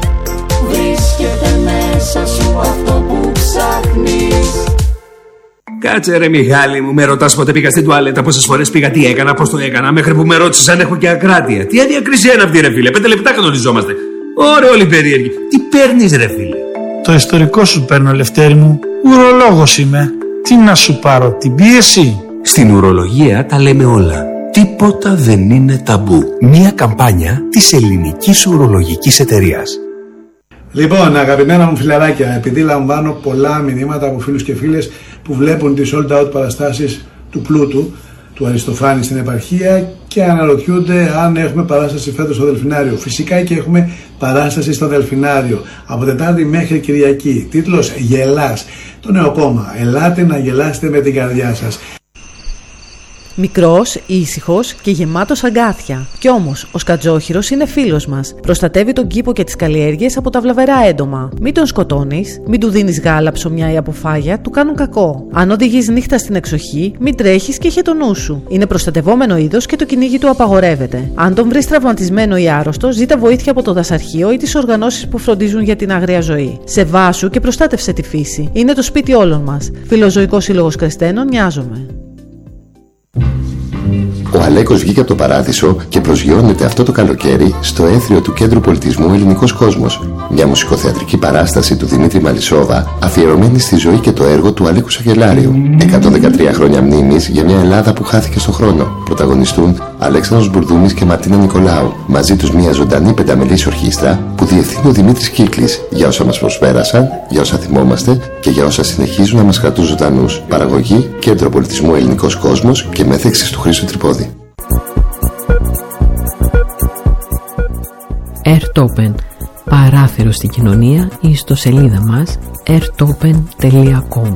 Βρίσκεται μέσα σου αυτό που ψάχνεις.
Κάτσε ρε Μιχάλη μου, με ρωτάς πότε πήγα στην τουαλέτα, πόσες φορές πήγα, τι έκανα, πώς το έκανα, μέχρι που με ρώτησες αν έχω και ακράτεια. Τι αδιακρισία είναι αυτή ρε φίλε, 5 λεπτά κανονιζόμαστε. Ωραία, όλοι περίεργοι. Τι παίρνεις ρε φίλε?
Το ιστορικό σου παίρνω, Λευτέρη μου. Ουρολόγος είμαι. Τι να σου πάρω, την πίεση?
Στην ουρολογία τα λέμε όλα. Τίποτα δεν είναι ταμπού. Μία καμπάνια της Ελληνικής Ουρολογικής Εταιρείας.
Λοιπόν, αγαπημένα μου φιλαράκια, επειδή λαμβάνω πολλά μηνύματα από φίλους και φίλες που βλέπουν τις sold out παραστάσεις του Πλούτου, του Αριστοφάνη στην επαρχία, και αναρωτιούνται αν έχουμε παράσταση φέτος στο Δελφινάριο. Φυσικά και έχουμε παράσταση στο Δελφινάριο από Τετάρτη μέχρι Κυριακή. Τίτλος «Γελάς». Το νέο κόμμα. Ελάτε να γελάσετε με την καρδιά σας.
Μικρός, ήσυχος και γεμάτος αγκάθια. Κι όμως, ο Σκατζόχυρος είναι φίλος μας. Προστατεύει τον κήπο και τις καλλιέργειες από τα βλαβερά έντομα. Μην τον σκοτώνεις, μην του δίνεις γάλα, ψωμιά ή αποφάγια, του κάνουν κακό. Αν οδηγείς νύχτα στην εξοχή, μην τρέχεις και είχε το νου σου. Είναι προστατευόμενο είδος και το κυνήγι του απαγορεύεται. Αν τον βρεις τραυματισμένο ή άρρωστο, ζήτα βοήθεια από το δασαρχείο ή τις οργανώσεις που φροντίζουν για την άγρια ζωή. Σεβάσου και προστάτευσε τη φύση. Είναι το σπίτι όλων μας. Φιλοζωικός Σύλλογος Κρεστένων, νοιάζομαι.
Ο Αλέκος βγήκε από το παράδεισο και προσγειώνεται αυτό το καλοκαίρι στο έθριο του Κέντρου Πολιτισμού Ελληνικός Κόσμος. Μια μουσικοθεατρική παράσταση του Δημήτρη Μαλισσόβα, αφιερωμένη στη ζωή και το έργο του Αλέκου Σαγελάριου. 113 χρόνια μνήμης για μια Ελλάδα που χάθηκε στον χρόνο. Πρωταγωνιστούν Αλέξανδρος Μπουρδούμης και Μαρτίνα Νικολάου. Μαζί τους μια ζωντανή πενταμελής ορχήστρα που διευθύνει ο Δημήτρης Κύκλης, για όσα μας προσπέρασαν, για όσα θυμόμαστε και για όσα συνεχίζουν να μας κρατούν ζωντανούς. Παραγωγή Κέντρο Πολιτισμού Ελληνικός Κόσμος και μέθεξης του Χρήστου Τρυπόδη.
Airtopen. Παράθυρο στην κοινωνία, η ιστοσελίδα μας airtopen.com.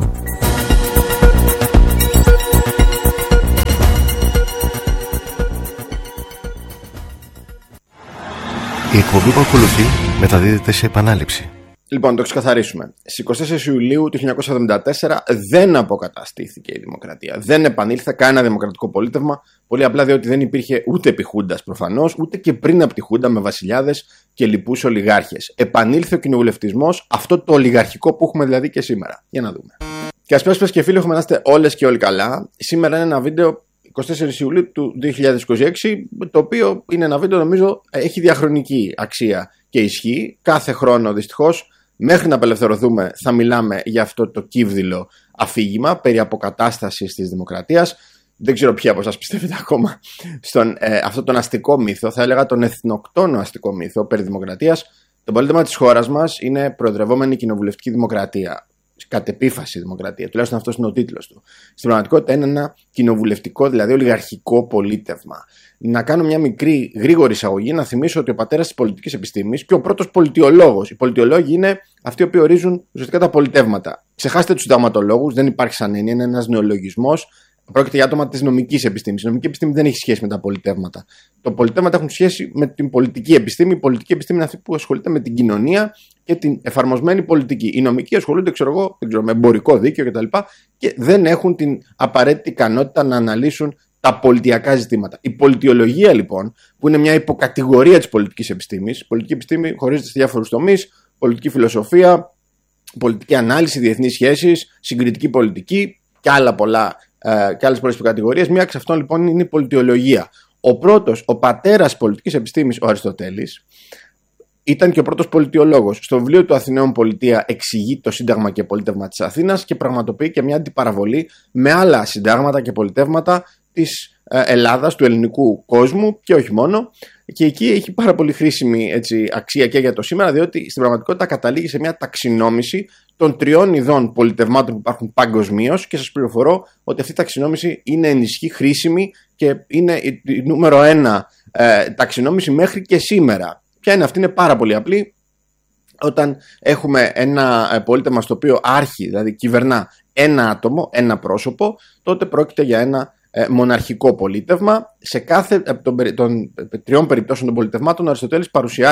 Η εκπομπή που ακολουθεί μεταδίδεται σε επανάληψη.
Λοιπόν, το ξεκαθαρίσουμε. Στις 24 Ιουλίου του 1974 δεν αποκαταστήθηκε η δημοκρατία. Δεν επανήλθε κανένα δημοκρατικό πολίτευμα. Πολύ απλά διότι δεν υπήρχε ούτε επί Χούντας προφανώς, ούτε και πριν από τη Χούντα με βασιλιάδες και λοιπούς ολιγάρχες. Επανήλθε ο κοινοβουλευτισμός, αυτό το ολιγαρχικό που έχουμε δηλαδή και σήμερα. Για να δούμε. Και ας πες και φίλοι, έχουμε να είστε όλες και όλοι καλά. Σήμερα είναι ένα βίντεο 24 Ιουλίου του 2026, το οποίο είναι ένα βίντεο, νομίζω, έχει διαχρονική αξία και ισχύ. Κάθε χρόνο δυστυχώς, μέχρι να απελευθερωθούμε, θα μιλάμε για αυτό το κύβδηλο αφήγημα περί αποκατάστασης της δημοκρατίας. Δεν ξέρω ποιοι από εσάς πιστεύετε ακόμα στον αυτόν τον αστικό μύθο, θα έλεγα τον εθνοκτόνο αστικό μύθο περί δημοκρατίας. Το πολίτευμα της χώρας μας είναι προεδρευόμενη κοινοβουλευτική δημοκρατία. Κατ' επίφαση δημοκρατία, τουλάχιστον αυτός είναι ο τίτλος του. Στην πραγματικότητα είναι ένα κοινοβουλευτικό, δηλαδή ολιγαρχικό πολίτευμα. Να κάνω μια μικρή γρήγορη εισαγωγή, να θυμίσω ότι ο πατέρας της πολιτικής επιστήμης και ο πρώτος πολιτιολόγος. Οι πολιτιολόγοι είναι αυτοί που ορίζουν ουσιαστικά τα πολιτεύματα. Ξεχάστε τους συνταγματολόγους, δεν υπάρχει σαν έννοια, είναι ένας νεολογισμός. Πρόκειται για άτομα της νομικής επιστήμης. Η νομική επιστήμη δεν έχει σχέση με τα πολιτεύματα. Τα πολιτεύματα έχουν σχέση με την πολιτική επιστήμη. Η πολιτική επιστήμη είναι αυτή που ασχολείται με την κοινωνία και την εφαρμοσμένη πολιτική. Οι νομικοί ασχολούνται, με εμπορικό δίκαιο κτλ. Και δεν έχουν την απαραίτητη ικανότητα να αναλύσουν τα πολιτιακά ζητήματα. Η πολιτιολογία, λοιπόν, που είναι μια υποκατηγορία της πολιτικής επιστήμης. Η πολιτική επιστήμη χωρίζεται σε διάφορους τομείς: πολιτική φιλοσοφία, πολιτική ανάλυση, διεθνείς σχέσεις, συγκριτική πολιτική και άλλα πολλά. Και άλλες πολλές κατηγορίες. Μία εξ αυτών λοιπόν είναι η πολιτιολογία. Ο πατέρας πολιτικής επιστήμης, ο Αριστοτέλης, ήταν και ο πρώτος πολιτιολόγος. Στο βιβλίο του Αθηναίων Πολιτεία εξηγεί το Σύνταγμα και Πολίτευμα της Αθήνας και πραγματοποιεί και μια αντιπαραβολή με άλλα συντάγματα και πολιτεύματα της Ελλάδας, του ελληνικού κόσμου και όχι μόνο. Και εκεί έχει πάρα πολύ χρήσιμη αξία και για το σήμερα, διότι στην πραγματικότητα καταλήγει σε μια ταξινόμηση των 3 ειδών πολιτευμάτων που υπάρχουν παγκοσμίως και σας πληροφορώ ότι αυτή η ταξινόμηση είναι ενισχύ χρήσιμη και είναι η νούμερο 1 ταξινόμηση μέχρι και σήμερα. Ποια είναι αυτή? Είναι πάρα πολύ απλή. Όταν έχουμε ένα πολίτευμα στο οποίο δηλαδή κυβερνά ένα άτομο, ένα πρόσωπο, τότε πρόκειται για ένα μοναρχικό πολίτευμα. Σε κάθε των 3 περιπτώσεων των πολιτευμάτων, ο Αριστοτέλης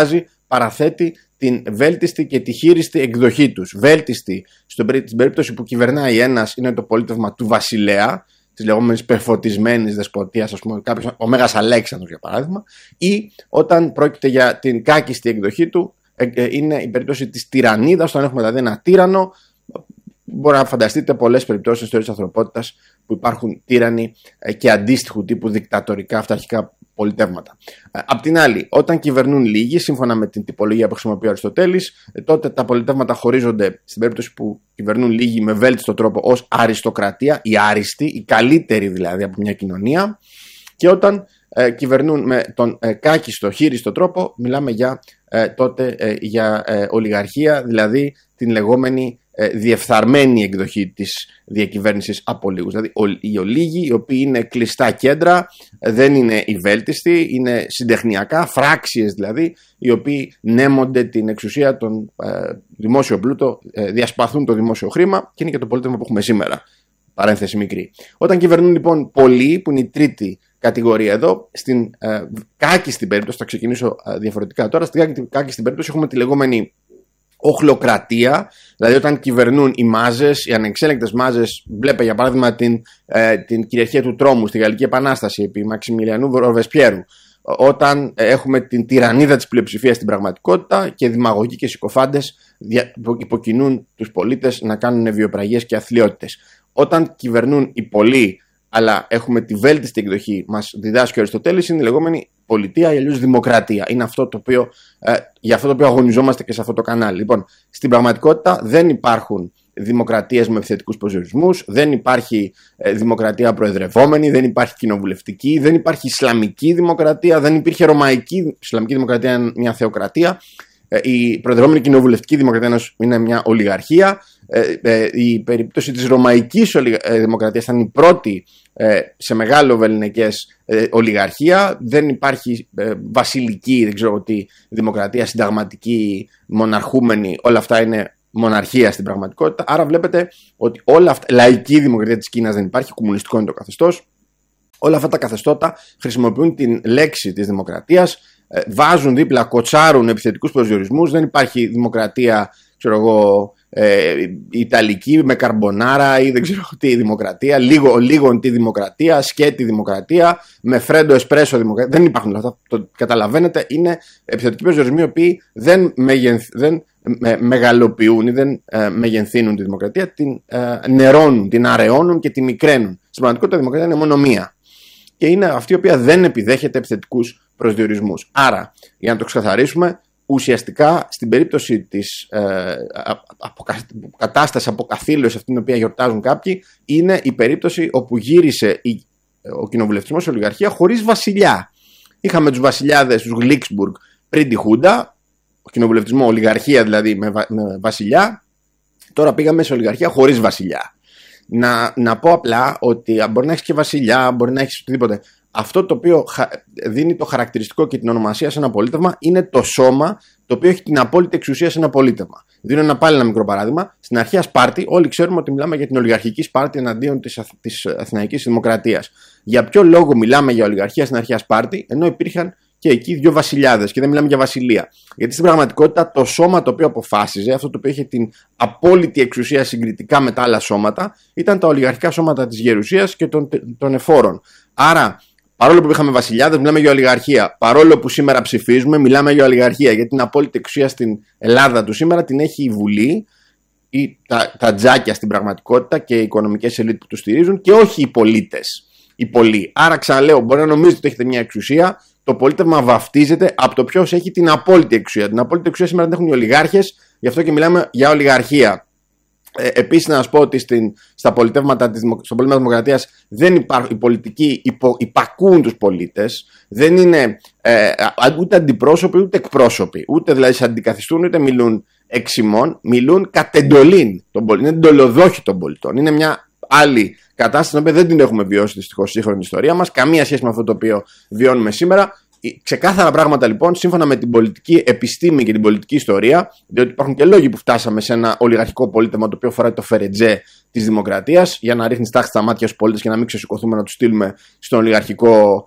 παραθέτει την βέλτιστη και τη χείριστη εκδοχή τους. Βέλτιστη, στην περίπτωση που κυβερνάει ένας, είναι το πολίτευμα του βασιλέα, της λεγόμενης πεφωτισμένης δεσποτείας, ας πούμε, κάποιος, ο Μέγας Αλέξανδρος για παράδειγμα, ή όταν πρόκειται για την κάκιστη εκδοχή του, είναι η περίπτωση της τυραννίδας, όταν έχουμε δηλαδή ένα τύρανο. Μπορεί να φανταστείτε πολλές περιπτώσεις στην ιστορία της ανθρωπότητας που υπάρχουν τύραννοι και αντίστοιχου τύπου δικτατορικά αυταρχικά πολιτεύματα. Απ' την άλλη, όταν κυβερνούν λίγοι, σύμφωνα με την τυπολογία που χρησιμοποιεί ο Αριστοτέλης, τότε τα πολιτεύματα χωρίζονται, στην περίπτωση που κυβερνούν λίγοι, με βέλτιστο τρόπο ως αριστοκρατία, η άριστη, η καλύτερη δηλαδή από μια κοινωνία, και όταν κυβερνούν με τον κάκιστο, χείριστο τρόπο, μιλάμε τότε για ολιγαρχία, δηλαδή την λεγόμενη διεφθαρμένη εκδοχή της διακυβέρνησης από λίγους. Δηλαδή οι ολίγοι, οι οποίοι είναι κλειστά κέντρα, δεν είναι οι βέλτιστοι, είναι συντεχνιακά, φράξιες δηλαδή, οι οποίοι νέμονται την εξουσία, τον δημόσιο πλούτο, διασπαθούν το δημόσιο χρήμα, και είναι και το πολίτευμα που έχουμε σήμερα. Παρένθεση μικρή. Όταν κυβερνούν λοιπόν πολλοί, που είναι η τρίτη κατηγορία εδώ, στην κάκιστη περίπτωση, θα ξεκινήσω διαφορετικά τώρα, στην κάκιστη περίπτωση έχουμε τη λεγόμενη οχλοκρατία, δηλαδή όταν κυβερνούν οι μάζες, οι ανεξέλεγκτες μάζες. Βλέπε για παράδειγμα την κυριαρχία του τρόμου στη Γαλλική Επανάσταση επί Μαξιμιλιανού Ροβεσπιέρου. Όταν έχουμε την τυραννίδα της πλειοψηφίας στην πραγματικότητα και δημαγωγοί και συκοφάντες υποκινούν τους πολίτες να κάνουν βιοπραγίες και αθλιότητες. Όταν κυβερνούν οι πολλοί, αλλά έχουμε τη βέλτιστη εκδοχή, μας διδάσκει ο Αριστοτέλης, είναι η λεγόμενη πολιτεία ή αλλιώς δημοκρατία. Είναι αυτό το οποίο, για αυτό το οποίο αγωνιζόμαστε και σε αυτό το κανάλι. Λοιπόν, στην πραγματικότητα δεν υπάρχουν δημοκρατίες με επιθετικούς προσδιορισμούς, δεν υπάρχει δημοκρατία προεδρευόμενη, δεν υπάρχει κοινοβουλευτική, δεν υπάρχει ισλαμική δημοκρατία, δεν υπήρχε ρωμαϊκή. Ισλαμική δημοκρατία είναι μια θεοκρατία. Η προεδρευόμενη κοινοβουλευτική δημοκρατία είναι μια ολιγαρχία. Η περίπτωση της ρωμαϊκής δημοκρατίας ήταν η πρώτη σε μεγάλο βεληνικές ολιγαρχία. Δεν υπάρχει βασιλική, δεν ξέρω τι, δημοκρατία συνταγματική, μοναρχούμενη. Όλα αυτά είναι μοναρχία στην πραγματικότητα. Άρα βλέπετε ότι όλα αυτά, λαϊκή δημοκρατία της Κίνας δεν υπάρχει, κομμουνιστικό είναι το καθεστώς. Όλα αυτά τα καθεστώτα χρησιμοποιούν την λέξη της δημοκρατίας, βάζουν δίπλα, κοτσάρουν επιθετικούς προσδιορισμούς. Δεν υπάρχει δημοκρατία, ξέρω εγώ, ιταλική με καρμπονάρα ή δεν ξέρω τι δημοκρατία, λίγο τι δημοκρατία, σκέτη δημοκρατία, με φρέντο εσπρέσο δημοκρατία. Δεν υπάρχουν αυτά. Το καταλαβαίνετε, είναι επιθετικοί προσδιορισμοί οι οποίοι δεν μεγαλοποιούν ή δεν μεγενθύνουν τη δημοκρατία, την νερώνουν, την αραιώνουν και την μικραίνουν. Στην πραγματικότητα η δημοκρατία είναι μόνο μία. Και είναι αυτή η οποία δεν επιδέχεται επιθετικούς προσδιορισμούς. Άρα, για να το ξεκαθαρίσουμε, ουσιαστικά στην περίπτωση της κατάστασης αποκαθήλωσης αυτή την οποία γιορτάζουν κάποιοι, είναι η περίπτωση όπου γύρισε ο κοινοβουλευτισμός σε ολιγαρχία χωρίς βασιλιά. Είχαμε τους βασιλιάδες, τους Γλίξμπουργκ πριν τη Χούντα, ο κοινοβουλευτισμό, ολιγαρχία δηλαδή με βασιλιά. Τώρα πήγαμε σε ολιγαρχία χωρίς βασιλιά. Να πω απλά ότι μπορεί να έχεις και βασιλιά, μπορεί να έχεις οτιδήποτε. Αυτό το οποίο δίνει το χαρακτηριστικό και την ονομασία σε ένα πολίτευμα είναι το σώμα το οποίο έχει την απόλυτη εξουσία σε ένα πολίτευμα. Δίνω πάλι ένα μικρό παράδειγμα. Στην αρχαία Σπάρτη, όλοι ξέρουμε ότι μιλάμε για την ολιγαρχική Σπάρτη εναντίον της Αθηναϊκής Δημοκρατίας. Για ποιο λόγο μιλάμε για ολιγαρχία στην αρχαία Σπάρτη, ενώ υπήρχαν και εκεί δύο βασιλιάδες και δεν μιλάμε για βασιλεία? Γιατί στην πραγματικότητα το σώμα το οποίο αποφάσιζε, αυτό το οποίο είχε την απόλυτη εξουσία συγκριτικά με τα άλλα σώματα, ήταν τα ολιγαρχικά σώματα της Γερουσίας και των εφόρων. Άρα, παρόλο που είχαμε βασιλιάδες, μιλάμε για ολιγαρχία. Παρόλο που σήμερα ψηφίζουμε, μιλάμε για ολιγαρχία. Γιατί την απόλυτη εξουσία στην Ελλάδα του σήμερα την έχει η Βουλή ή τα τζάκια στην πραγματικότητα και οι οικονομικές ελίτ που του στηρίζουν και όχι οι πολίτες. Οι πολλοί. Άρα, ξαναλέω, μπορεί να νομίζετε ότι έχετε μια εξουσία. Το πολίτευμα βαφτίζεται από το ποιος έχει την απόλυτη εξουσία. Την απόλυτη εξουσία σήμερα την έχουν οι ολιγάρχες, γι' αυτό και μιλάμε για ολιγαρχία. Επίσης, να σας πω ότι στα πολιτεύματα στο πολίτευμα της Δημοκρατίας δεν υπάρχουν, οι πολιτικοί υπακούν τους πολίτες, δεν είναι ούτε αντιπρόσωποι ούτε εκπρόσωποι, ούτε δηλαδή σε αντικαθιστούν ούτε μιλούν εξ ημών, μιλούν κατ' εντολήν των πολιτών, είναι εντολοδόχοι των πολιτών. Είναι μια άλλη κατάσταση την οποία δεν την έχουμε βιώσει δυστυχώς στη σύγχρονη ιστορία μας, καμία σχέση με αυτό το οποίο βιώνουμε σήμερα. Ξεκάθαρα πράγματα λοιπόν, σύμφωνα με την πολιτική επιστήμη και την πολιτική ιστορία, διότι υπάρχουν και λόγοι που φτάσαμε σε ένα ολιγαρχικό πολίτευμα το οποίο φοράει το φερετζέ της δημοκρατίας για να ρίχνει τάξη στα μάτια στους πολίτες και να μην ξεσηκωθούμε να τους στείλουμε στον ολιγαρχικό,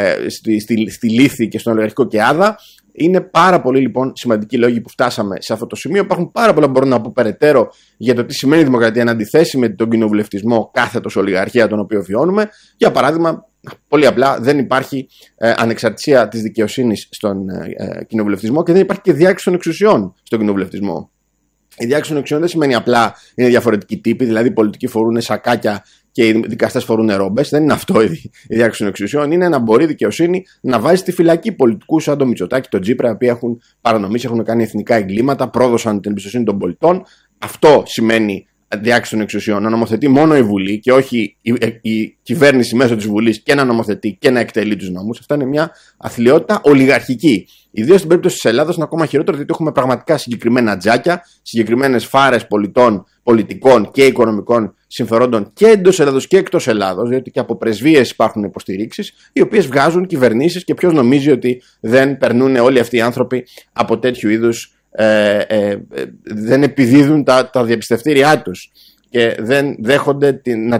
στη λύθη και στον ολιγαρχικό κεάδα. Είναι πάρα πολύ λοιπόν σημαντικοί λόγοι που φτάσαμε σε αυτό το σημείο. Υπάρχουν πάρα πολλά που μπορώ να πω περαιτέρω για το τι σημαίνει η δημοκρατία εν αντιθέσει με τον κοινοβουλευτισμό κάθετος ολιγαρχία τον οποίο βιώνουμε. Για παράδειγμα, πολύ απλά δεν υπάρχει ανεξαρτησία της δικαιοσύνης στον κοινοβουλευτισμό και δεν υπάρχει και διάκριση των εξουσιών στον κοινοβουλευτισμό. Η διάκριση των εξουσιών δεν σημαίνει απλά είναι διαφορετικοί τύποι, δηλαδή οι πολιτικοί φορούν σακάκια και οι δικαστές φορούν ρόμπες. Δεν είναι αυτό η διάκριση των εξουσιών. Είναι να μπορεί η δικαιοσύνη να βάζει στη φυλακή πολιτικούς σαν τον Μητσοτάκη, τον Τζίπρα, οι οποίοι έχουν παρανομήσει, έχουν κάνει εθνικά εγκλήματα, πρόδωσαν την εμπιστοσύνη των πολιτών. Αυτό σημαίνει διάκριση των εξουσιών. Να νομοθετεί μόνο η Βουλή και όχι η κυβέρνηση μέσω της Βουλής και να νομοθετεί και να εκτελεί τους νόμους. Αυτά είναι μια αθλιότητα ολιγαρχική. Ιδίως στην περίπτωση της Ελλάδας είναι ακόμα χειρότερο, γιατί έχουμε πραγματικά συγκεκριμένα τζάκια, συγκεκριμένες φάρες πολιτών, πολιτικών και οικονομικών συμφερόντων και εντός Ελλάδος και εκτός Ελλάδος, διότι και από πρεσβείες υπάρχουν υποστηρίξεις, οι οποίες βγάζουν κυβερνήσεις και ποιος νομίζει ότι δεν περνούν όλοι αυτοί οι άνθρωποι από τέτοιου είδους. Δεν επιδίδουν τα διαπιστευτήριά τους και δεν δέχονται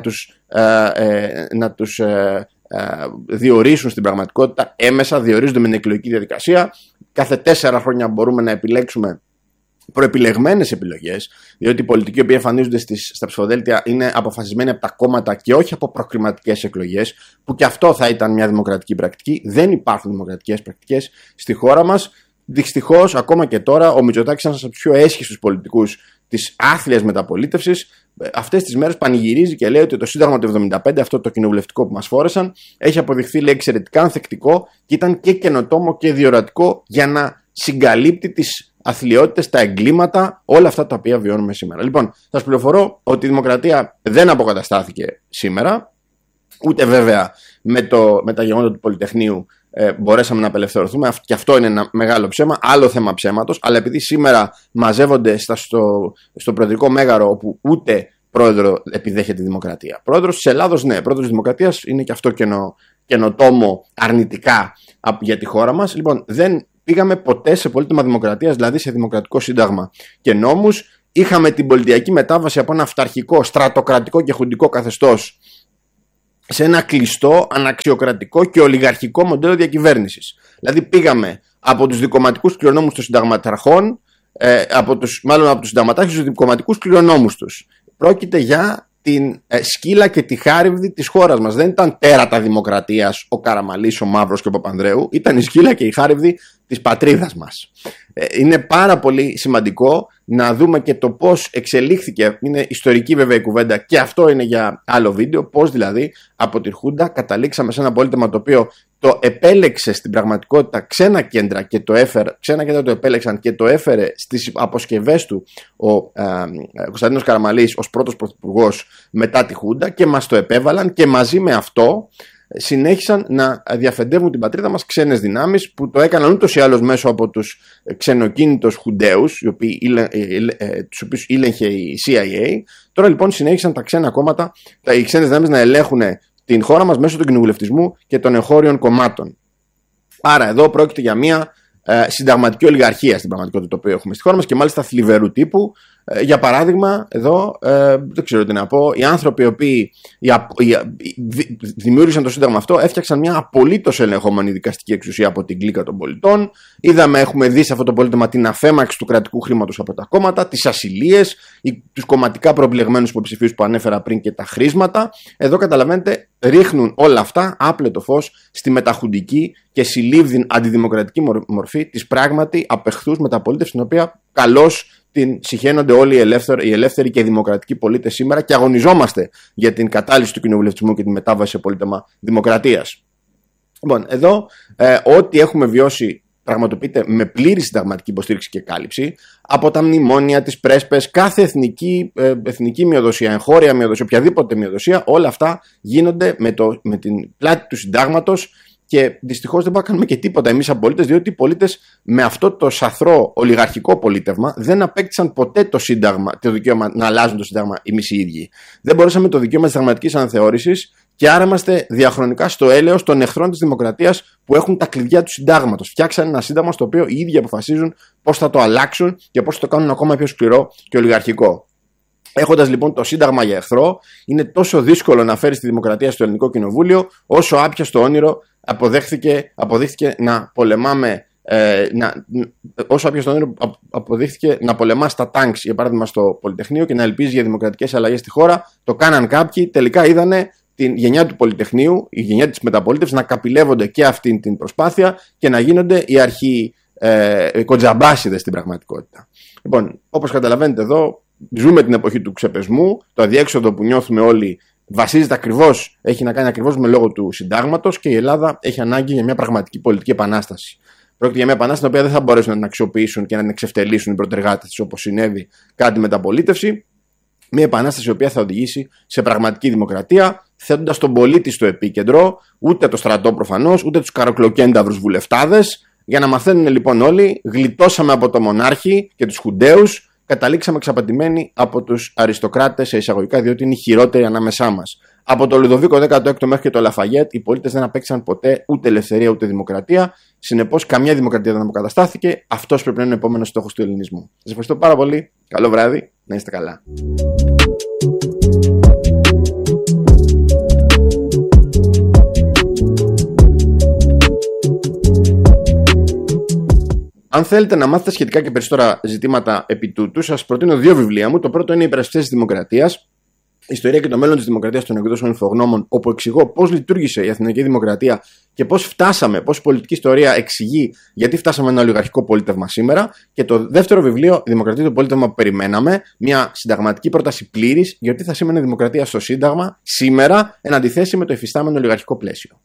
να τους διορίσουν στην πραγματικότητα έμεσα, διορίζονται με την εκλογική διαδικασία. Κάθε 4 χρόνια μπορούμε να επιλέξουμε προεπιλεγμένες επιλογές, διότι οι πολιτικοί οι οποίοι εμφανίζονται στα ψηφοδέλτια είναι αποφασισμένοι από τα κόμματα και όχι από προκριματικές εκλογές, που και αυτό θα ήταν μια δημοκρατική πρακτική. Δεν υπάρχουν δημοκρατικές πρακτικές στη χώρα μας. Δυστυχώς, ακόμα και τώρα, ο Μητσοτάκης, ένας από τους πιο έσχιστους πολιτικούς της άθλιας μεταπολίτευσης, αυτές τις μέρες πανηγυρίζει και λέει ότι το Σύνταγμα του 1975, αυτό το κοινοβουλευτικό που μας φόρεσαν, έχει αποδειχθεί, λέει, εξαιρετικά ανθεκτικό και ήταν και καινοτόμο και διορατικό για να συγκαλύπτει τις αθλιότητες, τα εγκλήματα, όλα αυτά τα οποία βιώνουμε σήμερα. Λοιπόν, θα σας πληροφορώ ότι η δημοκρατία δεν αποκαταστάθηκε σήμερα, ούτε βέβαια με τα γεγονότα του Πολυτεχνείου μπορέσαμε να απελευθερωθούμε, και αυτό είναι ένα μεγάλο ψέμα, άλλο θέμα ψέματος, αλλά επειδή σήμερα μαζεύονται στο προεδρικό μέγαρο όπου ούτε πρόεδρο επιδέχεται η δημοκρατία. Πρόεδρος της Ελλάδος, ναι, πρόεδρος της Δημοκρατίας είναι και αυτό καινοτόμο αρνητικά για τη χώρα μας. Λοιπόν, δεν πήγαμε ποτέ σε πολίτευμα δημοκρατίας, δηλαδή σε δημοκρατικό σύνταγμα και νόμους. είχαμε την πολιτιακή μετάβαση από ένα αυταρχικό, στρατοκρατικό και χουντικό καθεστώς σε ένα κλειστό, αναξιοκρατικό και ολιγαρχικό μοντέλο διακυβέρνησης. Δηλαδή πήγαμε από τους δικομματικούς κληρονόμους των συνταγματαρχών, από τους συνταγματάρχες στους δικομματικούς κληρονόμους τους. Πρόκειται για την σκύλα και τη χάριβδη της χώρας μας. Δεν ήταν τέρατα δημοκρατίας ο Καραμαλής, ο Μαύρος και ο Παπανδρέου. Ήταν η σκύλα και η χάριβδη της πατρίδας μας. Είναι πάρα πολύ σημαντικό να δούμε και το πώς εξελίχθηκε. Είναι ιστορική βέβαια η κουβέντα και αυτό είναι για άλλο βίντεο. Πώς δηλαδή από τη Χούντα καταλήξαμε σε ένα πολίτευμα το οποίο το επέλεξε στην πραγματικότητα ξένα κέντρα και το έφερε, ξένα κέντρα το επέλεξαν και το έφερε στις αποσκευές του ο Κωνσταντίνος Καραμαλής ως πρώτος πρωθυπουργός μετά τη Χούντα και μας το επέβαλαν και μαζί με αυτό συνέχισαν να διαφεντεύουν την πατρίδα μας ξένες δυνάμεις που το έκαναν ούτως ή άλλως μέσω από τους ξενοκίνητους Χουντέους, τους οποίους ήλεγχε η CIA. Τώρα λοιπόν συνέχισαν τα ξένα κόμματα, οι ξένες δυνάμεις να ελέγχουν την χώρα μας μέσω του κοινοβουλευτισμού και των εγχώριων κομμάτων. Άρα εδώ πρόκειται για μια συνταγματική ολιγαρχία στην πραγματικότητα το οποίο έχουμε στη χώρα μας και μάλιστα θλιβερού τύπου. Για παράδειγμα, εδώ δεν ξέρω τι να πω, οι άνθρωποι οι οποίοι δημιούργησαν το σύνταγμα αυτό έφτιαξαν μια απολύτως ελεγχόμενη δικαστική εξουσία από την κλίκα των πολιτών. Έχουμε δει σε αυτό το πολίτευμα την αφέμαξη του κρατικού χρήματος από τα κόμματα, τις ασυλίες, τους κομματικά προεπιλεγμένους υποψηφίους που ανέφερα πριν και τα χρήσματα. Εδώ καταλαβαίνετε, ρίχνουν όλα αυτά άπλετο φως στη μεταχουντική και συλλήβδην αντιδημοκρατική μορφή της πράγματι απεχθούς μεταπολίτευσης, την οποία καλώς την συχαίνονται όλοι οι ελεύθεροι και δημοκρατικοί πολίτες σήμερα και αγωνιζόμαστε για την κατάλυση του κοινοβουλευτισμού και τη μετάβαση σε πολίτευμα δημοκρατίας. Λοιπόν, εδώ ό,τι έχουμε βιώσει πραγματοποιείται με πλήρη συνταγματική υποστήριξη και κάλυψη από τα μνημόνια, τις πρέσπες, κάθε εθνική μειοδοσία, εγχώρια μειοδοσία, οποιαδήποτε μειοδοσία, όλα αυτά γίνονται με την πλάτη του συντάγματος. Και δυστυχώς δεν μπορούμε να κάνουμε και τίποτα εμείς σαν πολίτες, διότι οι πολίτες με αυτό το σαθρό ολιγαρχικό πολίτευμα δεν απέκτησαν ποτέ το δικαίωμα να αλλάζουν το σύνταγμα οι μισοί ίδιοι. Δεν μπορέσαμε το δικαίωμα της συνταγματικής αναθεώρησης και άρα είμαστε διαχρονικά στο έλεος των εχθρών της δημοκρατίας που έχουν τα κλειδιά του συντάγματος. Φτιάξαν ένα σύνταγμα στο οποίο οι ίδιοι αποφασίζουν πώς θα το αλλάξουν και πώς θα το κάνουν ακόμα πιο σκληρό και ολιγαρχικό. Έχοντας λοιπόν το Σύνταγμα για εχθρό, είναι τόσο δύσκολο να φέρει τη δημοκρατία στο Ελληνικό Κοινοβούλιο, όσο άπιαστο όνειρο αποδείχθηκε να πολεμάμε. Όσο άπιαστο όνειρο αποδείχθηκε να πολεμά στα τάγκς, για παράδειγμα στο Πολυτεχνείο, και να ελπίζει για δημοκρατικές αλλαγές στη χώρα. Το κάναν κάποιοι, τελικά είδανε την γενιά του Πολυτεχνείου, η γενιά της μεταπολίτευσης, να καπηλεύονται και αυτή την προσπάθεια και να γίνονται οι αρχαίοι κοντζαμπάσιδες στην πραγματικότητα. Λοιπόν, όπως καταλαβαίνετε εδώ, ζούμε την εποχή του ξεπεσμού. Το αδιέξοδο που νιώθουμε όλοι βασίζεται ακριβώς, έχει να κάνει ακριβώς με λόγο του συντάγματος και η Ελλάδα έχει ανάγκη για μια πραγματική πολιτική επανάσταση. Πρόκειται για μια επανάσταση την οποία δεν θα μπορέσουν να την αξιοποιήσουν και να την εξευτελίσουν οι προτεργάτες της όπως συνέβη κατά τη μεταπολίτευση. Μια επανάσταση η οποία θα οδηγήσει σε πραγματική δημοκρατία, θέτοντας τον πολίτη στο επίκεντρο, ούτε το στρατό προφανώς, ούτε τους καροκλοκένταυρους βουλευτάδες. Για να μαθαίνουν λοιπόν όλοι, γλιτώσαμε από το μονάρχη και τους Χουντέους. Καταλήξαμε εξαπατημένοι από τους αριστοκράτες σε εισαγωγικά, διότι είναι οι χειρότεροι ανάμεσά μας. Από το Λουδοβίκο 16ο μέχρι και το Λαφαγέτ, οι πολίτες δεν απέκτησαν ποτέ ούτε ελευθερία ούτε δημοκρατία. Συνεπώς, καμιά δημοκρατία δεν αποκαταστάθηκε. Αυτός πρέπει να είναι ο επόμενος στόχος του ελληνισμού. Σας ευχαριστώ πάρα πολύ. Καλό βράδυ. Να είστε καλά. Αν θέλετε να μάθετε σχετικά και περισσότερα ζητήματα επί τούτου, σας προτείνω δύο βιβλία μου. Το πρώτο είναι «Οι υπερασπιστές της Δημοκρατίας. Ιστορία και το μέλλον της Δημοκρατίας των εκδόσεων Ινφογνώμων», όπου εξηγώ πώς λειτουργήσε η Αθηναϊκή Δημοκρατία και πώς η πολιτική ιστορία εξηγεί γιατί φτάσαμε ένα ολιγαρχικό πολίτευμα σήμερα. Και το δεύτερο βιβλίο, «Η Δημοκρατία του πολίτευμα που περιμέναμε», μια συνταγματική πρόταση πλήρης γιατί θα σήμαινε δημοκρατία στο Σύνταγμα σήμερα, εν αντιθέσει με το υφιστάμενο ολιγαρχικό πλαίσιο.